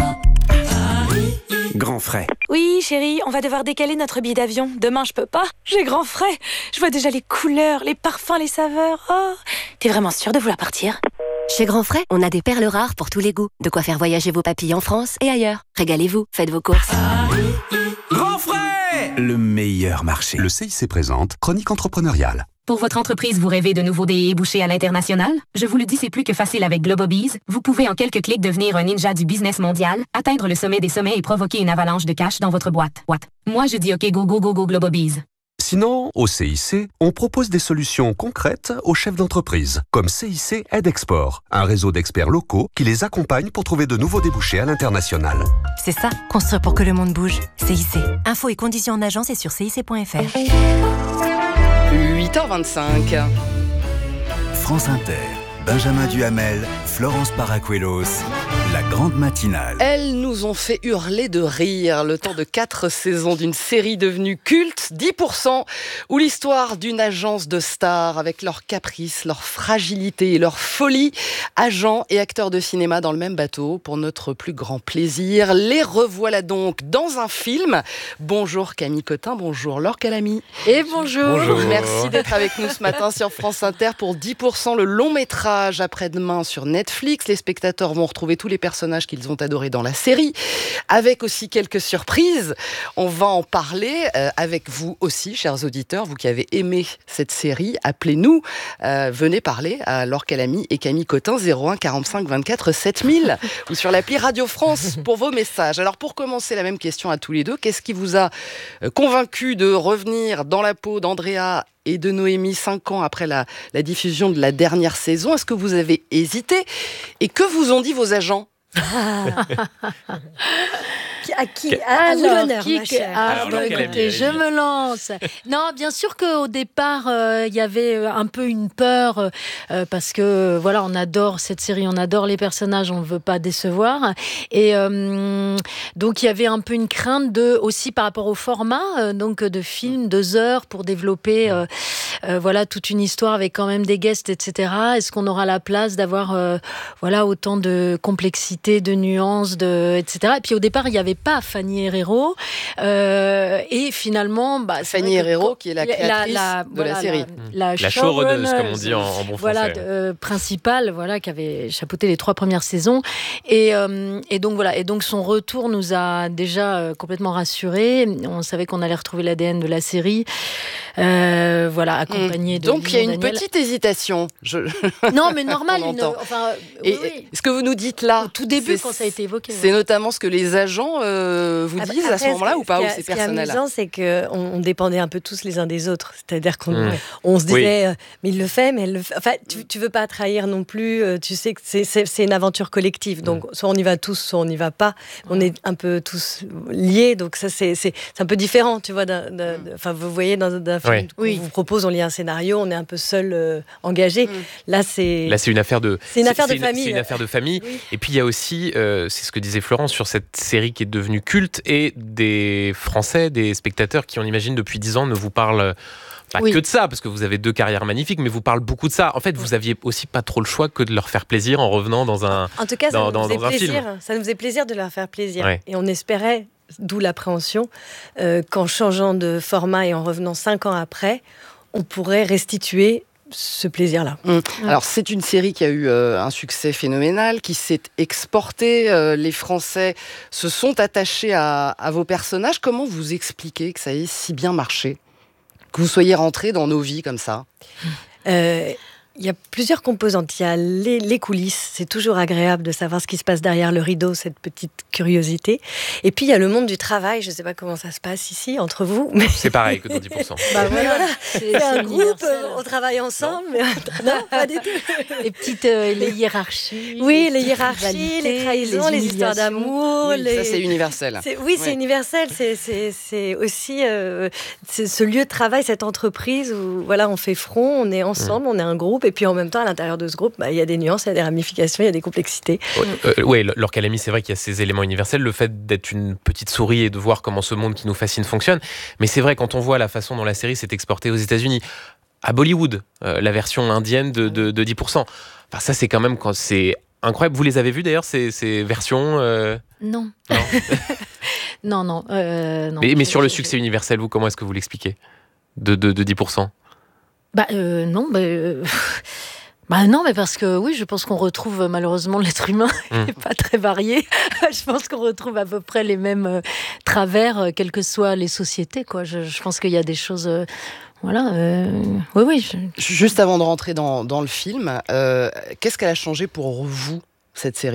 Grand frais. Oui, chérie, on va devoir décaler notre billet d'avion. Demain, je peux pas. J'ai grand frais. Je vois déjà les couleurs, les parfums, les saveurs. Oh, t'es vraiment sûre de vouloir partir ? Chez Grand Frais, on a des perles rares pour tous les goûts. De quoi faire voyager vos papilles en France et ailleurs. Régalez-vous, faites vos courses. Grand frais, le meilleur marché. Le C I C présente Chronique entrepreneuriale. Pour votre entreprise, vous rêvez de nouveaux débouchés à l'international? Je vous le dis, c'est plus que facile avec Globobees. Vous pouvez en quelques clics devenir un ninja du business mondial, atteindre le sommet des sommets et provoquer une avalanche de cash dans votre boîte. What? Moi, je dis OK, go, go, go, go, Globobees. Sinon, au C I C, on propose des solutions concrètes aux chefs d'entreprise, comme C I C Aide Export, un réseau d'experts locaux qui les accompagne pour trouver de nouveaux débouchés à l'international. C'est ça, construire pour que le monde bouge. C I C. Infos et conditions en agence et sur C I C point F R. huit heures vingt-cinq. France Inter, Benjamin Duhamel, Florence Paracuelos, la grande matinale. Elles nous ont fait hurler de rire le temps de quatre saisons d'une série devenue culte, dix pour cent, où l'histoire d'une agence de stars avec leurs caprices, leur fragilité et leur folie, agents et acteurs de cinéma dans le même bateau pour notre plus grand plaisir. Les revoilà donc dans un film. Bonjour Camille Cotin, bonjour Laure Calamy. Et bonjour. bonjour. Merci d'être avec nous ce matin sur France Inter pour dix pour cent, le long métrage après-demain sur Netflix. Les spectateurs vont retrouver tous les personnages qu'ils ont adorés dans la série, avec aussi quelques surprises. On va en parler euh, avec vous aussi, chers auditeurs, vous qui avez aimé cette série. Appelez-nous, euh, venez parler à Laure Calamy et Camille Cotin, zéro un quarante-cinq vingt-quatre sept mille ou sur l'appli Radio France pour vos messages. Alors pour commencer, la même question à tous les deux. Qu'est-ce qui vous a convaincu de revenir dans la peau d'Andrea et de Noémie cinq ans après la, la diffusion de la dernière saison? Est-ce que vous avez hésité? Et que vous ont dit vos agents? À qui à Alors, l'honneur, qui, ma chère. Ah, bon, écoutez, je me lance. Non, bien sûr qu'au départ, euh, il y avait un peu une peur euh, parce que voilà, on adore cette série, on adore les personnages, on ne veut pas décevoir. Et euh, donc, il y avait un peu une crainte de, aussi par rapport au format, euh, donc de film, deux heures pour développer euh, euh, voilà, toute une histoire avec quand même des guests, et cetera. Est-ce qu'on aura la place d'avoir euh, voilà, autant de complexité, de nuances, de, et cetera. Et puis au départ, il n'y avait pas Fanny Herrero. Euh, et finalement... Bah, Fanny Herrero, qui est la créatrice la, la, de voilà, la série. La, la, la showrunneuse, comme on dit en, en bon voilà, français. Euh, principale, voilà, qui avait chapeauté les trois premières saisons. Et, euh, et, donc, voilà, et donc son retour nous a déjà euh, complètement rassurés. On savait qu'on allait retrouver l'A D N de la série. Euh, voilà, accompagné mmh. de Donc il y a une Daniel. petite hésitation. Je... Non, mais normal. Une, enfin, et, oui, oui. Ce que vous nous dites là, au tout début, quand ça a été évoqué. C'est ouais. notamment ce que les agents euh, vous disent Après, à ce moment-là ou pas, ou c'est personnel? Ce qui est amusant, c'est qu'on on dépendait un peu tous les uns des autres. C'est-à-dire qu'on mmh. on se disait, oui. mais il le fait, mais elle le fait. Enfin, tu, tu veux pas trahir non plus. Tu sais que c'est, c'est, c'est une aventure collective. Donc, soit on y va tous, soit on n'y va pas. On est un peu tous liés. Donc ça, c'est, c'est, c'est un peu différent, tu vois. D'un, d'un, enfin, vous voyez, dans un film oui. qu'on vous propose, on lit un scénario, on est un peu seul euh, engagé. Mmh. Là, c'est là, c'est une affaire de. C'est une affaire c'est, de c'est famille. Une, c'est une affaire de famille. Oui. Et puis il y a aussi, euh, c'est ce que disait Florence sur cette série qui est devenue culte, et des Français, des spectateurs qui, on imagine, depuis dix ans, ne vous parlent pas oui. que de ça, parce que vous avez deux carrières magnifiques, mais vous parlent beaucoup de ça. En fait, vous aviez aussi pas trop le choix que de leur faire plaisir en revenant dans un. En tout cas, dans, ça, dans, nous dans un plaisir. film. Ça nous faisait plaisir de leur faire plaisir. Ouais. Et on espérait, d'où l'appréhension, euh, qu'en changeant de format et en revenant cinq ans après, on pourrait restituer ce plaisir-là. Mmh. Alors, c'est une série qui a eu euh, un succès phénoménal, qui s'est exportée. Euh, les Français se sont attachés à, à vos personnages. Comment vous expliquez que ça ait si bien marché ? Que vous soyez rentrés dans nos vies comme ça ? euh... Il y a plusieurs composantes. Il y a les, les coulisses. C'est toujours agréable de savoir ce qui se passe derrière le rideau, cette petite curiosité. Et puis, il y a le monde du travail. Je ne sais pas comment ça se passe ici, entre vous. Mais... C'est pareil que dans dix pour cent. Bah voilà. C'est, c'est, c'est un groupe, on travaille ensemble. Non, mais... non pas du tout. Les petites euh, les hiérarchies. Oui, les hiérarchies, les trahisons, les, les histoires d'amour. Oui, les... Ça, c'est universel. C'est, oui, c'est ouais. universel. C'est, c'est, c'est aussi euh, c'est ce lieu de travail, cette entreprise où voilà, on fait front, on est ensemble, mmh. on est un groupe. Et puis en même temps, à l'intérieur de ce groupe, bah, il y a des nuances, il y a des ramifications, il y a des complexités. Oui, euh, ouais, Laure Calamy, c'est vrai qu'il y a ces éléments universels, le fait d'être une petite souris et de voir comment ce monde qui nous fascine fonctionne. Mais c'est vrai, quand on voit la façon dont la série s'est exportée aux États-Unis, à Bollywood, euh, la version indienne de, de, de dix pour cent, enfin, ça c'est quand même quand c'est incroyable. Vous les avez vus d'ailleurs, ces, ces versions euh... Non. Non, non. non, euh, non mais, mais sur le succès universel, vous, comment est-ce que vous l'expliquez de, de, de dix pour cent? Bah euh, non, bah, euh... bah non, mais parce que oui, je pense qu'on retrouve malheureusement l'être humain mmh. n'est pas très varié. Je pense qu'on retrouve à peu près les mêmes euh, travers, euh, quelles que soient les sociétés, quoi. Je, je pense qu'il y a des choses. Euh, voilà. Euh, oui, oui. Je... Juste avant de rentrer dans, dans le film, euh, qu'est-ce qu'elle a changé pour vous, cette série ?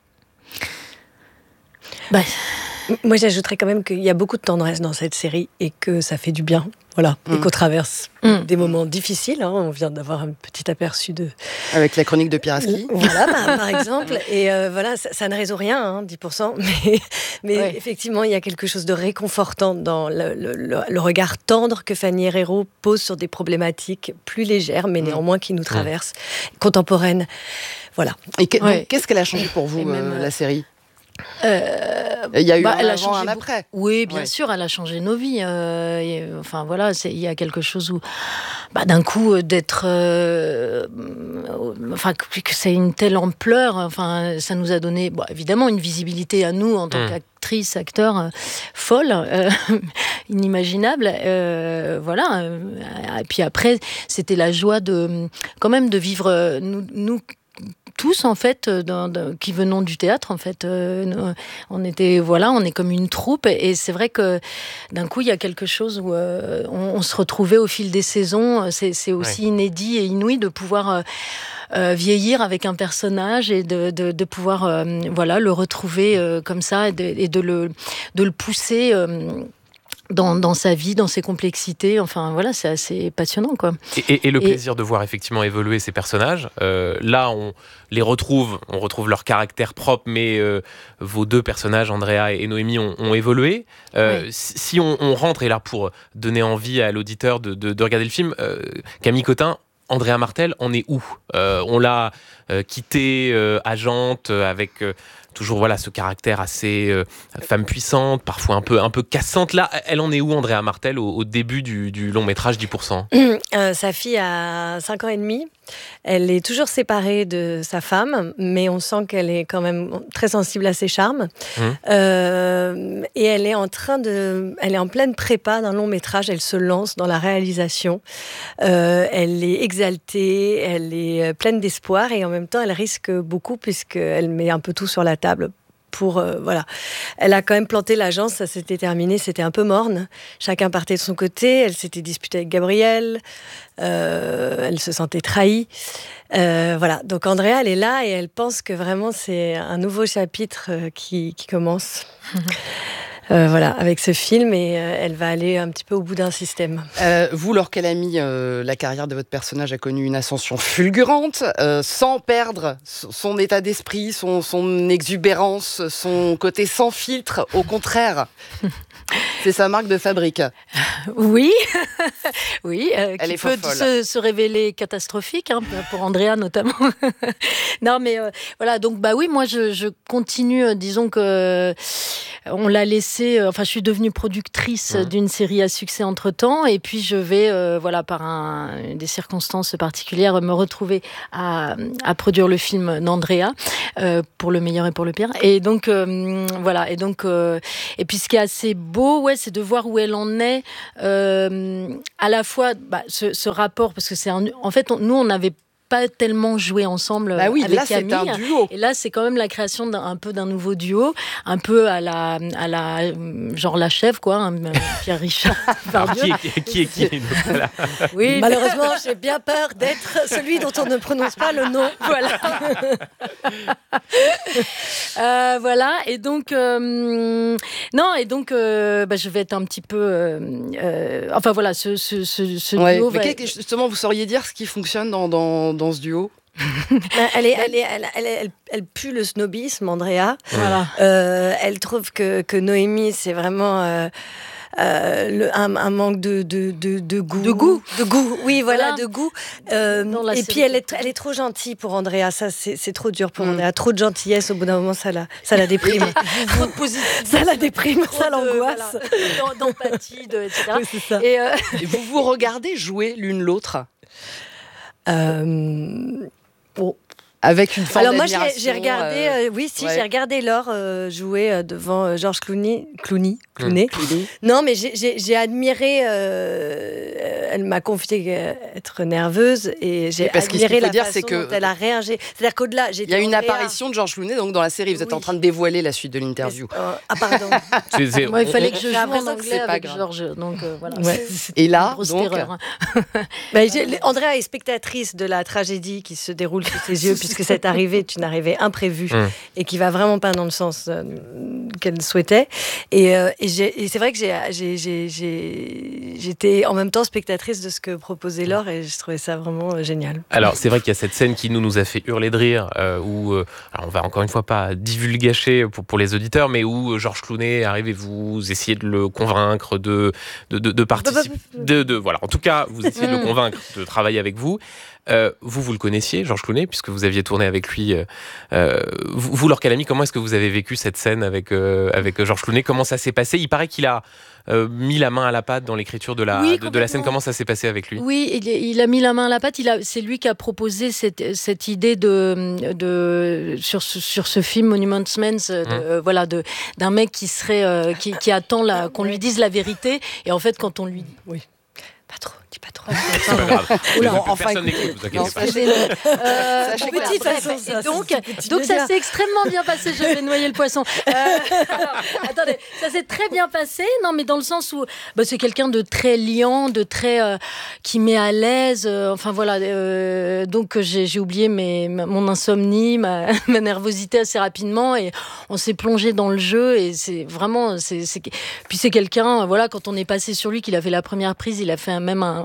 Bah. Moi, j'ajouterais quand même qu'il y a beaucoup de tendresse dans cette série et que ça fait du bien, voilà, mmh. et qu'on traverse mmh. des moments difficiles. Hein. On vient d'avoir un petit aperçu de... Avec la chronique de Pieraski. Voilà, bah, par exemple. Et euh, voilà, ça, ça ne résout rien, hein, dix pour cent. Mais, mais ouais. effectivement, il y a quelque chose de réconfortant dans le, le, le, le regard tendre que Fanny Herrero pose sur des problématiques plus légères, mais mmh. néanmoins qui nous traversent, mmh. contemporaines. Voilà. Et que, ouais. donc, qu'est-ce qu'elle a changé pour vous, même, euh, la série ? Euh, il y a eu bah, un avant, un après. Oui, bien ouais. sûr, elle a changé nos vies. Euh, et, enfin voilà, c'est, il y a quelque chose où, bah, d'un coup, d'être, euh, enfin que, que c'est une telle ampleur. Enfin, ça nous a donné, bon, évidemment, une visibilité à nous en tant mmh. qu'actrices, acteurs, euh, folle, euh, inimaginable. Euh, voilà. Et puis après, c'était la joie de, quand même, de vivre nous. nous tous en fait dans, dans, qui venons du théâtre en fait euh, on était voilà on est comme une troupe et, et c'est vrai que d'un coup il y a quelque chose où euh, on, on se retrouvait au fil des saisons. C'est, c'est aussi ouais. inédit et inouï de pouvoir euh, euh, vieillir avec un personnage et de, de, de pouvoir euh, voilà le retrouver euh, comme ça et de, et de le de le pousser euh, Dans, dans sa vie, dans ses complexités, enfin voilà, c'est assez passionnant, quoi. Et, et, et le plaisir et... de voir effectivement évoluer ces personnages. Euh, là, on les retrouve, on retrouve leur caractère propre, mais euh, vos deux personnages, Andrea et Noémie, ont, ont évolué. Euh, oui. Si on, on rentre, et là pour donner envie à l'auditeur de, de, de regarder le film, euh, Camille Cotin, Andrea Martel, on est où ? euh, On l'a euh, quitté, euh, agente, euh, avec euh, toujours voilà ce caractère assez euh, femme puissante, parfois un peu un peu cassante. Là, elle en est où, Andrea Martel, au, au début du, du long métrage dix pour cent? euh, Sa fille a cinq ans et demi. Elle est toujours séparée de sa femme, mais on sent qu'elle est quand même très sensible à ses charmes. Mmh. Euh, et elle est en train de, elle est en pleine prépa d'un long métrage. Elle se lance dans la réalisation. Euh, elle est exaltée, elle est pleine d'espoir et en même temps, elle risque beaucoup puisqu'elle met un peu tout sur la table. Pour, euh, voilà. Elle a quand même planté l'agence, ça s'était terminé, c'était un peu morne. Chacun partait de son côté, elle s'était disputée avec Gabriel, euh, elle se sentait trahie. Euh, voilà, donc Andrea, elle est là et elle pense que vraiment c'est un nouveau chapitre euh, qui, qui commence. Euh, voilà, avec ce film, et euh, elle va aller un petit peu au bout d'un système. Euh, vous, Laure Calamy, euh, la carrière de votre personnage a connu une ascension fulgurante, euh, sans perdre son état d'esprit, son, son exubérance, son côté sans filtre. Au contraire, c'est sa marque de fabrique. Oui, oui, euh, elle qui est peut se, se révéler catastrophique, hein, pour Andrea notamment. Non, mais euh, voilà, donc bah oui, moi je, je continue, euh, disons que euh, on l'a laissé, euh, enfin je suis devenue productrice mmh. d'une série à succès entre-temps, et puis je vais, euh, voilà, par un, des circonstances particulières, me retrouver à, à produire le film d'Andrea, euh, pour le meilleur et pour le pire. Et donc, euh, voilà, et donc, euh, et puis ce qui est assez beau, ouais, c'est de voir où elle en est, euh, à la fois bah, ce, ce rapport, parce que c'est un, en fait, on, nous on n'avait pas tellement joué ensemble bah oui, avec là, Camille. C'est un duo. Et là, c'est quand même la création d'un un peu d'un nouveau duo, un peu à la, à la genre la chèvre, quoi, hein, Pierre Richard. qui, est, qui est qui est là. Oui, malheureusement, j'ai bien peur d'être celui dont on ne prononce pas le nom. Voilà. euh, voilà. Et donc, euh, non, et donc, euh, bah, je vais être un petit peu, euh, euh, enfin voilà, ce, ce, ce, ce ouais, duo. Mais va... Justement, vous sauriez dire ce qui fonctionne dans, dans dans ce duo? elle, est, elle, est, elle, elle, elle, elle pue le snobisme, Andrea. Voilà. Euh, elle trouve que, que Noémie, c'est vraiment euh, euh, le, un, un manque de, de, de, de goût. De goût De goût, oui, voilà, voilà. de goût. Euh, et puis, elle est, elle est trop gentille pour Andrea. Ça, c'est, c'est trop dur pour mm. Andrea. Trop de gentillesse, au bout d'un moment, ça la, ça la déprime. Trop de positivité. Ça la déprime, ça l'angoisse. Voilà. D'empathie, de, et cetera. Oui, c'est ça. Et, euh... et vous vous regardez jouer l'une l'autre? Euh... Bon. Avec une forme Alors moi d'admiration, j'ai, j'ai regardé, euh, oui si ouais. j'ai regardé Laure euh, jouer euh, devant euh, Georges Clooney, Clooney, Clooney. Mmh. Non mais j'ai, j'ai, j'ai admiré, euh, elle m'a confié être nerveuse et j'ai parce admiré qu'il faut la dire, façon c'est que dont elle a réagi. C'est-à-dire qu'au-delà, j'ai il y a une Andrea... apparition de Georges Clooney donc dans la série. Vous oui. êtes en train de dévoiler la suite de l'interview. Mais, euh, ah pardon. c'est, c'est, moi il fallait que je joue en anglais c'est avec grave. Georges, donc euh, voilà. Ouais. Et là donc. Erreur, hein. bah, Andrea est spectatrice de la tragédie qui se déroule sous ses yeux puisque c'est arrivé. Une arrivée imprévue mmh. et qui va vraiment pas dans le sens euh, qu'elle souhaitait. Et, euh, et, j'ai, et c'est vrai que j'ai, j'ai, j'ai, j'ai, j'étais en même temps spectatrice de ce que proposait Laure et je trouvais ça vraiment euh, génial. Alors c'est vrai qu'il y a cette scène qui nous, nous a fait hurler de rire euh, où, euh, alors on va encore une fois pas divulgacher pour, pour les auditeurs, mais où Georges Clooney arrive et vous essayez de le convaincre de, de, de, de participer. De, de, voilà, en tout cas, vous essayez de le convaincre de travailler avec vous. Euh, vous, vous le connaissiez, Georges Clooney, puisque vous aviez tourné avec lui. Euh, vous, vous, Laure Calamy, comment est-ce que vous avez vécu cette scène avec, euh, avec Georges Clooney? Comment ça s'est passé? Il paraît qu'il a euh, mis la main à la pâte dans l'écriture de la, oui, de, de la scène. Comment ça s'est passé avec lui? Oui, il, il a mis la main à la pâte. Il a, c'est lui qui a proposé cette, cette idée de, de, sur, ce, sur ce film Monuments Men, de, mmh. euh, voilà, de, d'un mec qui, serait, euh, qui, qui attend la, qu'on lui dise la vérité. Et en fait, quand on lui... Oui. Pas trop, dis pas trop. C'est pas grave. Oula, enfin, personne n'écoute, vous inquiétez pas. Euh, petite façon, ça, donc, donc ça s'est extrêmement bien passé. Je vais noyer le poisson. Euh, alors, attendez, ça s'est très bien passé. Non, mais dans le sens où bah, c'est quelqu'un de très liant, de très euh, qui met à l'aise. Euh, enfin voilà. Euh, donc j'ai, j'ai oublié mes, mon insomnie, ma, ma nervosité assez rapidement et on s'est plongé dans le jeu et c'est vraiment. C'est, c'est... Puis c'est quelqu'un. Voilà, quand on est passé sur lui, qu'il a fait la première prise, il a fait un, même un,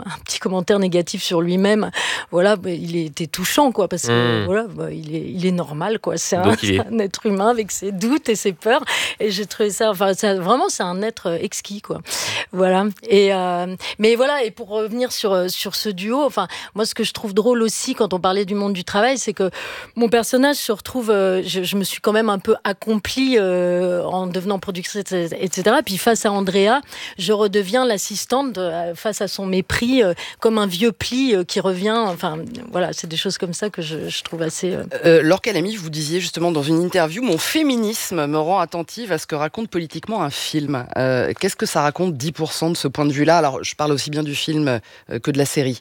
un petit commentaire négatif sur lui-même, voilà, bah, il était touchant, quoi, parce que Mmh. voilà, bah, il est, il est normal, quoi. C'est un, Donc, il est- un être humain avec ses doutes et ses peurs. Et j'ai trouvé ça, enfin, ça, vraiment, c'est un être exquis, quoi. Voilà. Et euh, mais voilà. Et pour revenir sur sur ce duo, enfin, moi, ce que je trouve drôle aussi quand on parlait du monde du travail, c'est que mon personnage se retrouve, euh, je, je me suis quand même un peu accomplie euh, en devenant productrice, et cetera. Puis face à Andrea, je redeviens l'assistante de, face à son mépris, euh, comme un vieux pli euh, qui revient. Enfin, voilà, c'est des choses comme ça que je, je trouve assez. Euh... Euh, Laure Calamy, vous disiez justement dans une interview, mon féminisme me rend attentive à ce que raconte politiquement un film. Euh, qu'est-ce que ça raconte dix pour cent de ce point de vue-là? Alors, je parle aussi bien du film euh, que de la série.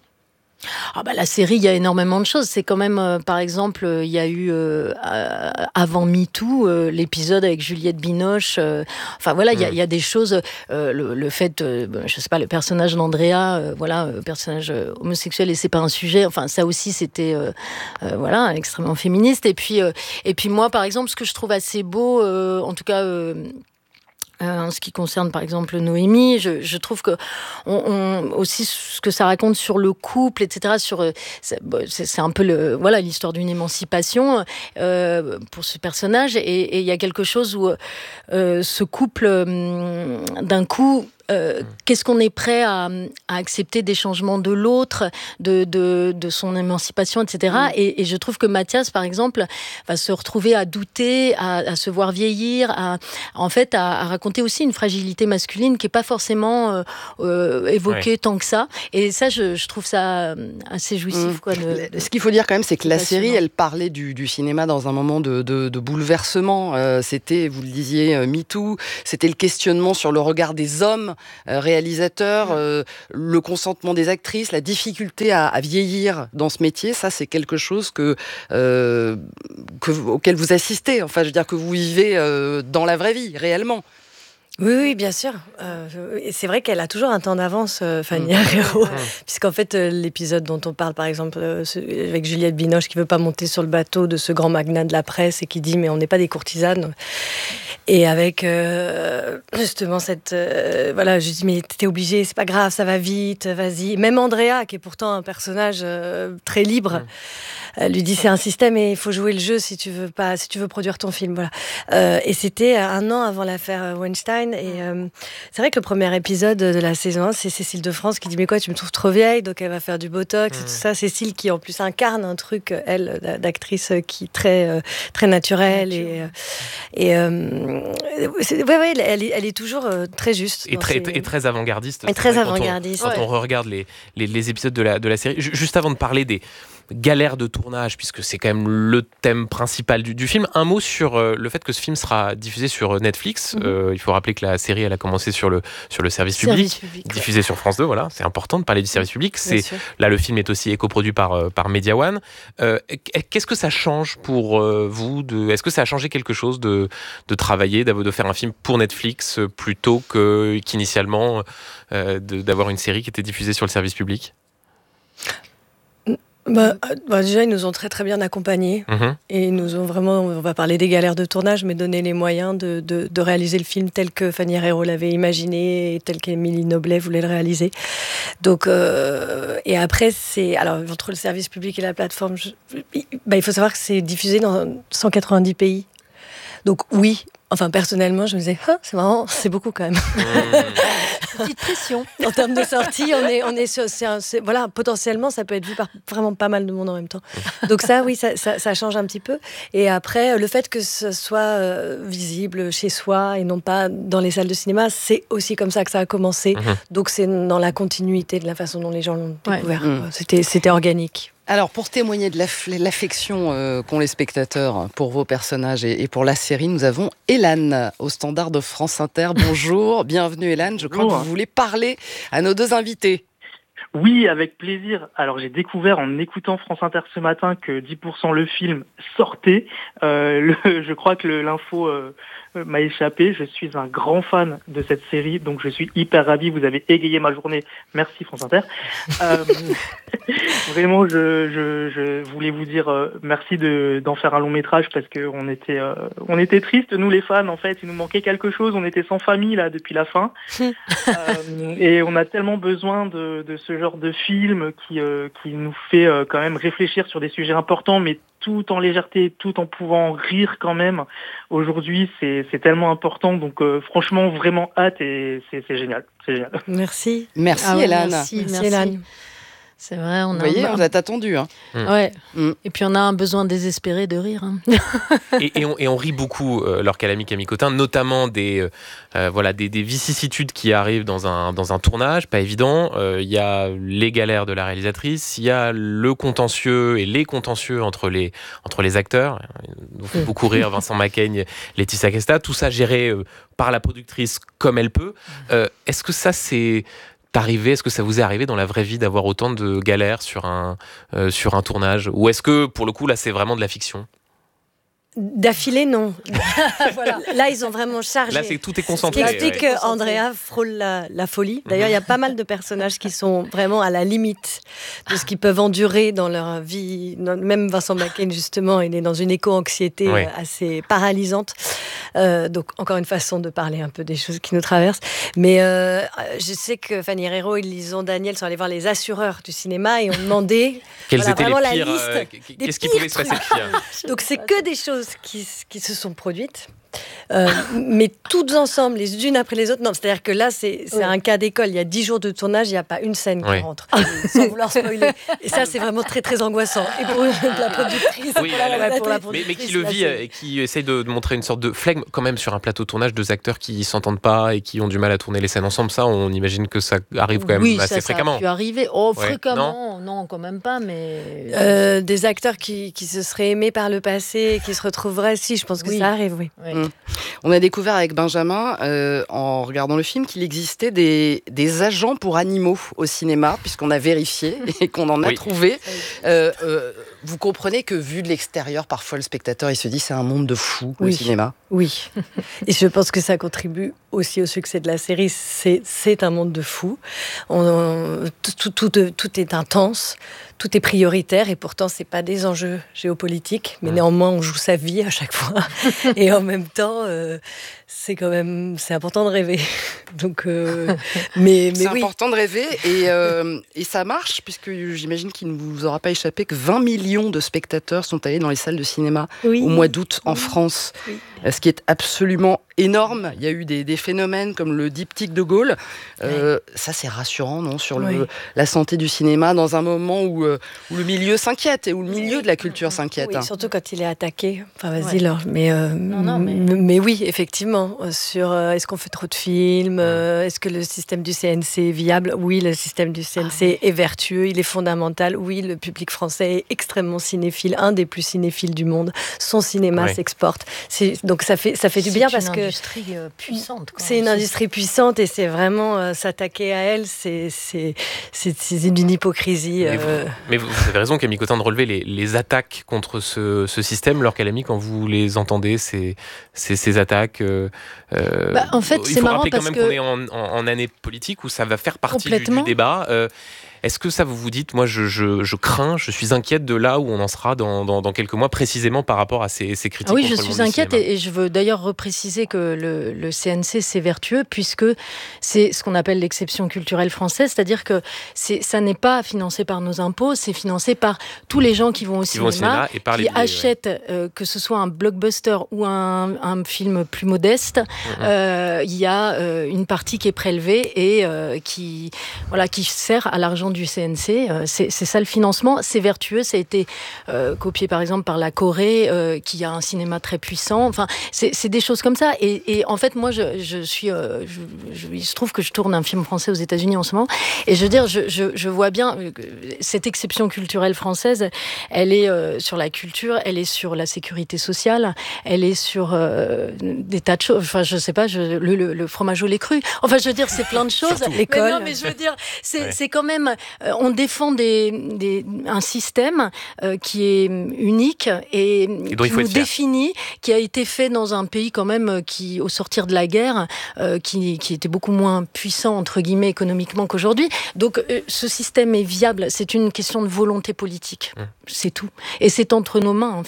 Ah bah, la série, il y a énormément de choses. C'est quand même, euh, par exemple, il y a eu euh, euh, avant MeToo euh, l'épisode avec Juliette Binoche. Euh, enfin voilà, il y, y a des choses. Euh, le, le fait, euh, je sais pas, le personnage d'Andrea, euh, voilà, euh, personnage euh, homosexuel et c'est pas un sujet. Enfin ça aussi, c'était euh, euh, voilà, extrêmement féministe. Et puis euh, et puis moi, par exemple, ce que je trouve assez beau, euh, en tout cas. Euh, Euh, en ce qui concerne par exemple Noémie, je, je trouve que on, on, aussi ce que ça raconte sur le couple, et cetera. Sur c'est, c'est un peu le voilà l'histoire d'une émancipation euh, pour ce personnage et il y a quelque chose où euh, ce couple euh, d'un coup. Euh, qu'est-ce qu'on est prêt à, à accepter des changements de l'autre, de, de, de son émancipation, et cetera. Et, et je trouve que Mathias, par exemple, va se retrouver à douter, à, à se voir vieillir, à, en fait, à, à raconter aussi une fragilité masculine qui n'est pas forcément euh, euh, évoquée ouais. tant que ça. Et ça, je, je trouve ça assez jouissif. Mmh. Quoi, de, de... Ce qu'il faut dire quand même, c'est que la série, elle parlait du, du cinéma dans un moment de, de, de bouleversement. Euh, c'était, vous le disiez, euh, MeToo. C'était le questionnement sur le regard des hommes réalisateur, euh, le consentement des actrices, la difficulté à, à vieillir dans ce métier, ça c'est quelque chose que, euh, que, auquel vous assistez, enfin je veux dire que vous vivez euh, dans la vraie vie, réellement. Oui, oui, bien sûr. Euh, c'est vrai qu'elle a toujours un temps d'avance, euh, Fanny Herrero, mmh. puisqu'en fait, euh, l'épisode dont on parle, par exemple, euh, avec Juliette Binoche, qui veut pas monter sur le bateau de ce grand magnat de la presse et qui dit « mais on n'est pas des courtisanes ». Et avec euh, justement cette... Euh, voilà, je dis « mais t'es obligée, c'est pas grave, ça va vite, vas-y ». Même Andrea, qui est pourtant un personnage euh, très libre, mmh. Elle lui dit c'est un système et il faut jouer le jeu si tu veux pas, si tu veux produire ton film, voilà. Euh, et c'était un an avant l'affaire Weinstein et euh, c'est vrai que le premier épisode de la saison un, c'est Cécile de France qui dit mais quoi, tu me trouves trop vieille, donc elle va faire du botox mmh. et tout ça. Cécile qui en plus incarne un truc elle d'actrice qui est très très naturelle et et euh, c'est, ouais, ouais, elle, est, elle est toujours très juste et très ses... et très avant-gardiste. Et très avant-gardiste. Quand on, quand ouais. on regarde les, les les épisodes de la de la série, juste avant de parler des galère de tournage, puisque c'est quand même le thème principal du, du film. Un mot sur euh, le fait que ce film sera diffusé sur Netflix. Mmh. Euh, il faut rappeler que la série, elle a commencé sur le, sur le service, service public, public, diffusé ouais. sur France deux. Voilà, c'est important de parler du service public. C'est, là, le film est aussi écoproduit par, euh, par Media One. Euh, qu'est-ce que ça change pour euh, vous de, est-ce que ça a changé quelque chose de, de travailler, de faire un film pour Netflix plutôt que, qu'initialement euh, de, d'avoir une série qui était diffusée sur le service public ? Bah, bah déjà, ils nous ont très très bien accompagnés mmh. et ils nous ont vraiment, on va parler des galères de tournage, mais donné les moyens de, de, de réaliser le film tel que Fanny Herrero l'avait imaginé et tel qu'Émilie Noblet voulait le réaliser. Donc, euh, et après, c'est, alors entre le service public et la plateforme, je, bah, il faut savoir que c'est diffusé dans cent quatre-vingt-dix pays. Donc oui, enfin personnellement, je me disais, ah, c'est marrant, c'est beaucoup quand même. Mmh. Petite pression. En termes de sortie, on est, on est, sur, c'est un, c'est, voilà, potentiellement, ça peut être vu par vraiment pas mal de monde en même temps. Donc ça, oui, ça, ça, ça change un petit peu. Et après, le fait que ce soit euh, visible chez soi et non pas dans les salles de cinéma, c'est aussi comme ça que ça a commencé. Mmh. Donc c'est dans la continuité de la façon dont les gens l'ont découvert. Ouais. Mmh. C'était, c'était organique. Alors, pour témoigner de l'aff- l'affection euh, qu'ont les spectateurs pour vos personnages et, et pour la série, nous avons Hélène au standard de France Inter. Bonjour, bienvenue Hélène. Je crois Bonjour. que vous voulez parler à nos deux invités. Oui, avec plaisir. Alors, j'ai découvert en écoutant France Inter ce matin que dix pour cent le film sortait. Euh, le, je crois que le, l'info euh, m'a échappé. Je suis un grand fan de cette série, donc je suis hyper ravi. Vous avez égayé ma journée. Merci France Inter. Euh, vraiment, je, je, je voulais vous dire euh, merci de, d'en faire un long métrage parce que on était, euh, on était tristes, nous les fans. En fait, il nous manquait quelque chose. On était sans famille là depuis la fin, euh, et on a tellement besoin de, de ce genre genre de film qui, euh, qui nous fait euh, quand même réfléchir sur des sujets importants, mais tout en légèreté, tout en pouvant rire quand même. Aujourd'hui, c'est, c'est tellement important. Donc euh, franchement, vraiment hâte et c'est, c'est génial. C'est génial. Merci. Merci, Ah ouais, Hélène. Merci, Merci, merci. Hélène. C'est vrai, on Vous a voyez, un... vous êtes attendu. Hein. Mm. Ouais. Mm. Et puis on a un besoin désespéré de rire. Hein. et, et, on, et on rit beaucoup, euh, leur Calamy Camille Cotin, notamment des, euh, voilà, des, des vicissitudes qui arrivent dans un, dans un tournage, pas évident. Il euh, y a les galères de la réalisatrice, il y a le contentieux et les contentieux entre les, entre les acteurs. Il nous fait beaucoup rire Vincent Macaigne, Laetitia Casta, tout ça géré euh, par la productrice comme elle peut. Euh, est-ce que ça, c'est... Arrivé, est-ce que ça vous est arrivé dans la vraie vie d'avoir autant de galères sur un, euh, sur un tournage ? Ou est-ce que, pour le coup, là, c'est vraiment de la fiction ? D'affilée, non. Voilà. Là, ils ont vraiment chargé. Là, c'est tout est concentré. Ce qui explique ouais. qu'Andrea frôle la, la folie. D'ailleurs, il y a pas mal de personnages qui sont vraiment à la limite de ce qu'ils peuvent endurer dans leur vie. Même Vincent Macaigne, justement, il est dans une éco-anxiété ouais. assez paralysante. Euh, donc, encore une façon de parler un peu des choses qui nous traversent. Mais euh, je sais que Fanny Herrero et Lison Daniel sont allés voir les assureurs du cinéma et ont demandé quels voilà, étaient vraiment les pires, la liste. euh, qu'est-ce qui pouvait se passer de pire ? Donc, c'est que des choses Qui, qui se sont produites, euh, mais toutes ensemble, les unes après les autres. Non, c'est-à-dire que là, c'est, c'est oui. un cas d'école. Il y a dix jours de tournage, il n'y a pas une scène qui oui. rentre, sans vouloir spoiler. Et ça, c'est vraiment très, très angoissant. Et pour la productrice, oui, pour, la, la, pour la mais, mais qui le vit et qui essaye de, de montrer une sorte de flegme, quand même, sur un plateau de tournage, deux acteurs qui ne s'entendent pas et qui ont du mal à tourner les scènes ensemble. Ça, on imagine que ça arrive quand même oui, assez ça, fréquemment. Ça a pu arriver. Oh, ouais. fréquemment, non, non, quand même pas, mais... Euh, des acteurs qui, qui se seraient aimés par le passé et qui se retrouveraient, si, je pense que oui. ça arrive, oui. oui. Mmh. On a découvert avec Benjamin, euh, en regardant le film, qu'il existait des, des agents pour animaux au cinéma, puisqu'on a vérifié et qu'on en a oui. trouvé. Euh, euh, vous comprenez que, vu de l'extérieur, parfois le spectateur il se dit c'est un monde de fous oui. au cinéma. Oui, et je pense que ça contribue aussi au succès de la série. C'est, c'est un monde de fous. On, on, tout, tout, tout, tout est intense. Tout est prioritaire et pourtant c'est pas des enjeux géopolitiques, mais néanmoins on joue sa vie à chaque fois et en même temps euh, c'est quand même c'est important de rêver. Donc euh, mais, mais c'est oui. important de rêver et euh, et ça marche puisque j'imagine qu'il ne vous aura pas échappé que vingt millions de spectateurs sont allés dans les salles de cinéma oui. au mois d'août en France, oui. ce qui est absolument énorme. Il y a eu des, des phénomènes comme le diptyque de Gaulle. Euh, oui. Ça c'est rassurant, non, sur le, oui. la santé du cinéma dans un moment où où le milieu s'inquiète et où le milieu de la culture s'inquiète. Oui, hein. surtout quand il est attaqué. Enfin, vas-y, ouais. Laure. Mais, euh, non, non, mais... mais oui, effectivement. Sur euh, est-ce qu'on fait trop de films euh, Est-ce que le système du C N C est viable ? Oui, le système du C N C ah, est vertueux, il est fondamental. Oui, le public français est extrêmement cinéphile, un des plus cinéphiles du monde. Son cinéma ouais. s'exporte. C'est, donc ça fait, ça fait du bien parce que... C'est une industrie puissante. Quoi. C'est une industrie puissante et c'est vraiment euh, s'attaquer à elle, c'est, c'est, c'est, c'est une hypocrisie. Mais vous, euh... mais vous avez raison, Camille Cotin, de relever les, les attaques contre ce, ce système. Laure Calamy, quand vous les entendez, ces, ces, ces attaques, euh, bah, en fait, il c'est faut marrant rappeler quand parce même que... qu'on est en, en, en année politique où ça va faire partie du, du débat. Euh, Est-ce que ça, vous vous dites, moi, je, je, je crains, je suis inquiète de là où on en sera dans, dans, dans quelques mois, précisément par rapport à ces, ces critiques. Ah oui, contre je le suis monde inquiète du cinéma. et, et je veux d'ailleurs repréciser que le, le C N C, c'est vertueux puisque c'est ce qu'on appelle l'exception culturelle française, c'est-à-dire que c'est, ça n'est pas financé par nos impôts, c'est financé par tous les gens qui vont au qui cinéma, vont au cinéma et par qui les billets, achètent, ouais. euh, que ce soit un blockbuster ou un, un film plus modeste, mm-hmm. euh, il y a euh, une partie qui est prélevée et euh, qui, voilà, qui sert à l'argent du C N C. C'est, c'est ça le financement, c'est vertueux, ça a été euh, copié par exemple par la Corée euh, qui a un cinéma très puissant, enfin c'est, c'est des choses comme ça et, et en fait moi je, je suis, euh, je, je, il se trouve que je tourne un film français aux États-Unis en ce moment et je veux dire, je, je, je vois bien euh, cette exception culturelle française, elle est euh, sur la culture, elle est sur la sécurité sociale, elle est sur euh, des tas de choses, enfin je sais pas, je, le, le, le fromage au lait cru, enfin je veux dire c'est plein de choses, l'école. Mais non mais je veux dire c'est, ouais. c'est quand même, euh, on défend Des, des, un système euh, qui est unique et, et qui nous définit, qui a été fait dans un pays quand même qui, au sortir de la guerre, euh, qui, qui était beaucoup moins puissant entre guillemets économiquement qu'aujourd'hui. Donc euh, ce système est viable. C'est une question de volonté politique. Mmh. C'est tout. Et c'est entre nos mains en fait.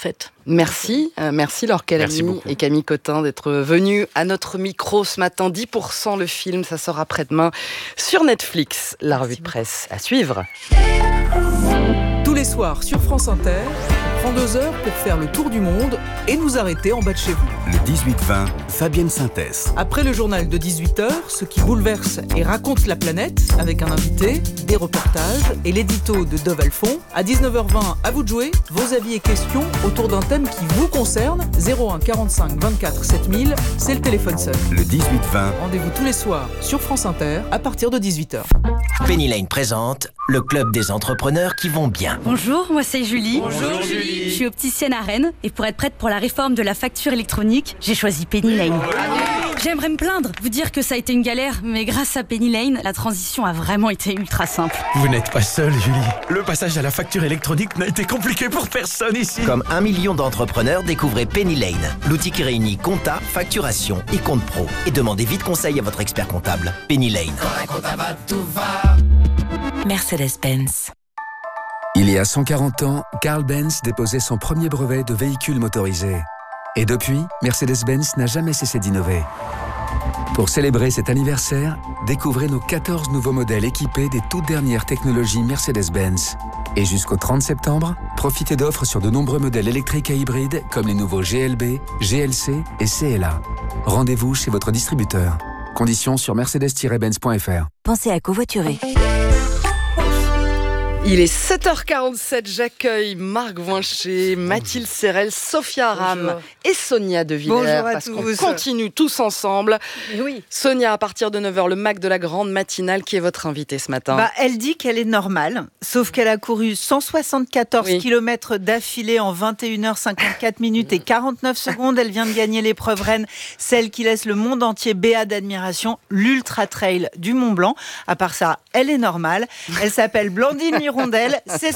Merci, euh, merci Laure Calamy et Camille Cotin d'être venus à notre micro ce matin. dix pour cent le film, ça sort après-demain sur Netflix. La revue de presse à suivre. Tous les soirs sur France Inter, on prend deux heures pour faire le tour du monde et nous arrêter en bas de chez vous. Le dix-huit vingt, Fabienne Synthèse. Après le journal de dix-huit heures, ce qui bouleverse et raconte la planète, avec un invité, des reportages et l'édito de Dove Alphon. À dix-neuf heures vingt, à vous de jouer, vos avis et questions autour d'un thème qui vous concerne. zéro un quarante-cinq vingt-quatre sept mille, c'est le téléphone seul. Le dix-huit vingt. Rendez-vous tous les soirs sur France Inter à partir de dix-huit heures. Penny Lane présente le club des entrepreneurs qui vont bien. Bonjour, moi c'est Julie. Bonjour Julie. Je suis opticienne à Rennes et pour être prête pour la réforme de la facture électronique, j'ai choisi Penny Lane. J'aimerais me plaindre, vous dire que ça a été une galère, mais grâce à Penny Lane, la transition a vraiment été ultra simple. Vous n'êtes pas seule, Julie. Le passage à la facture électronique n'a été compliqué pour personne ici. Comme un million d'entrepreneurs, découvrez Penny Lane, l'outil qui réunit compta, facturation et compte pro. Et demandez vite conseil à votre expert comptable. Penny Lane. Mercedes-Benz. Il y a cent quarante ans, Carl Benz déposait son premier brevet de véhicule motorisé. Et depuis, Mercedes-Benz n'a jamais cessé d'innover. Pour célébrer cet anniversaire, découvrez nos quatorze nouveaux modèles équipés des toutes dernières technologies Mercedes-Benz. Et jusqu'au trente septembre, profitez d'offres sur de nombreux modèles électriques et hybrides comme les nouveaux G L B, G L C et C L A. Rendez-vous chez votre distributeur. Conditions sur mercedes tiret benz point f r. Pensez à covoiturer. Il est sept heures quarante-sept, j'accueille Marc Voincher, Mathilde Serrel, Sophia Aram Bonjour. et Sonia De Villers. Bonjour à parce tous. qu'on continue tous ensemble. Oui. Sonia, à partir de neuf heures, le Mac de la grande matinale, qui est votre invitée ce matin? Bah, elle dit qu'elle est normale, sauf qu'elle a couru cent soixante-quatorze Oui. kilomètres d'affilée en vingt et une heures cinquante-quatre minutes et quarante-neuf secondes. Elle vient de gagner l'épreuve reine, celle qui laisse le monde entier béat d'admiration, l'Ultra Trail du Mont Blanc. À part ça, elle est normale. Elle s'appelle Blandine Hirondelle. C'est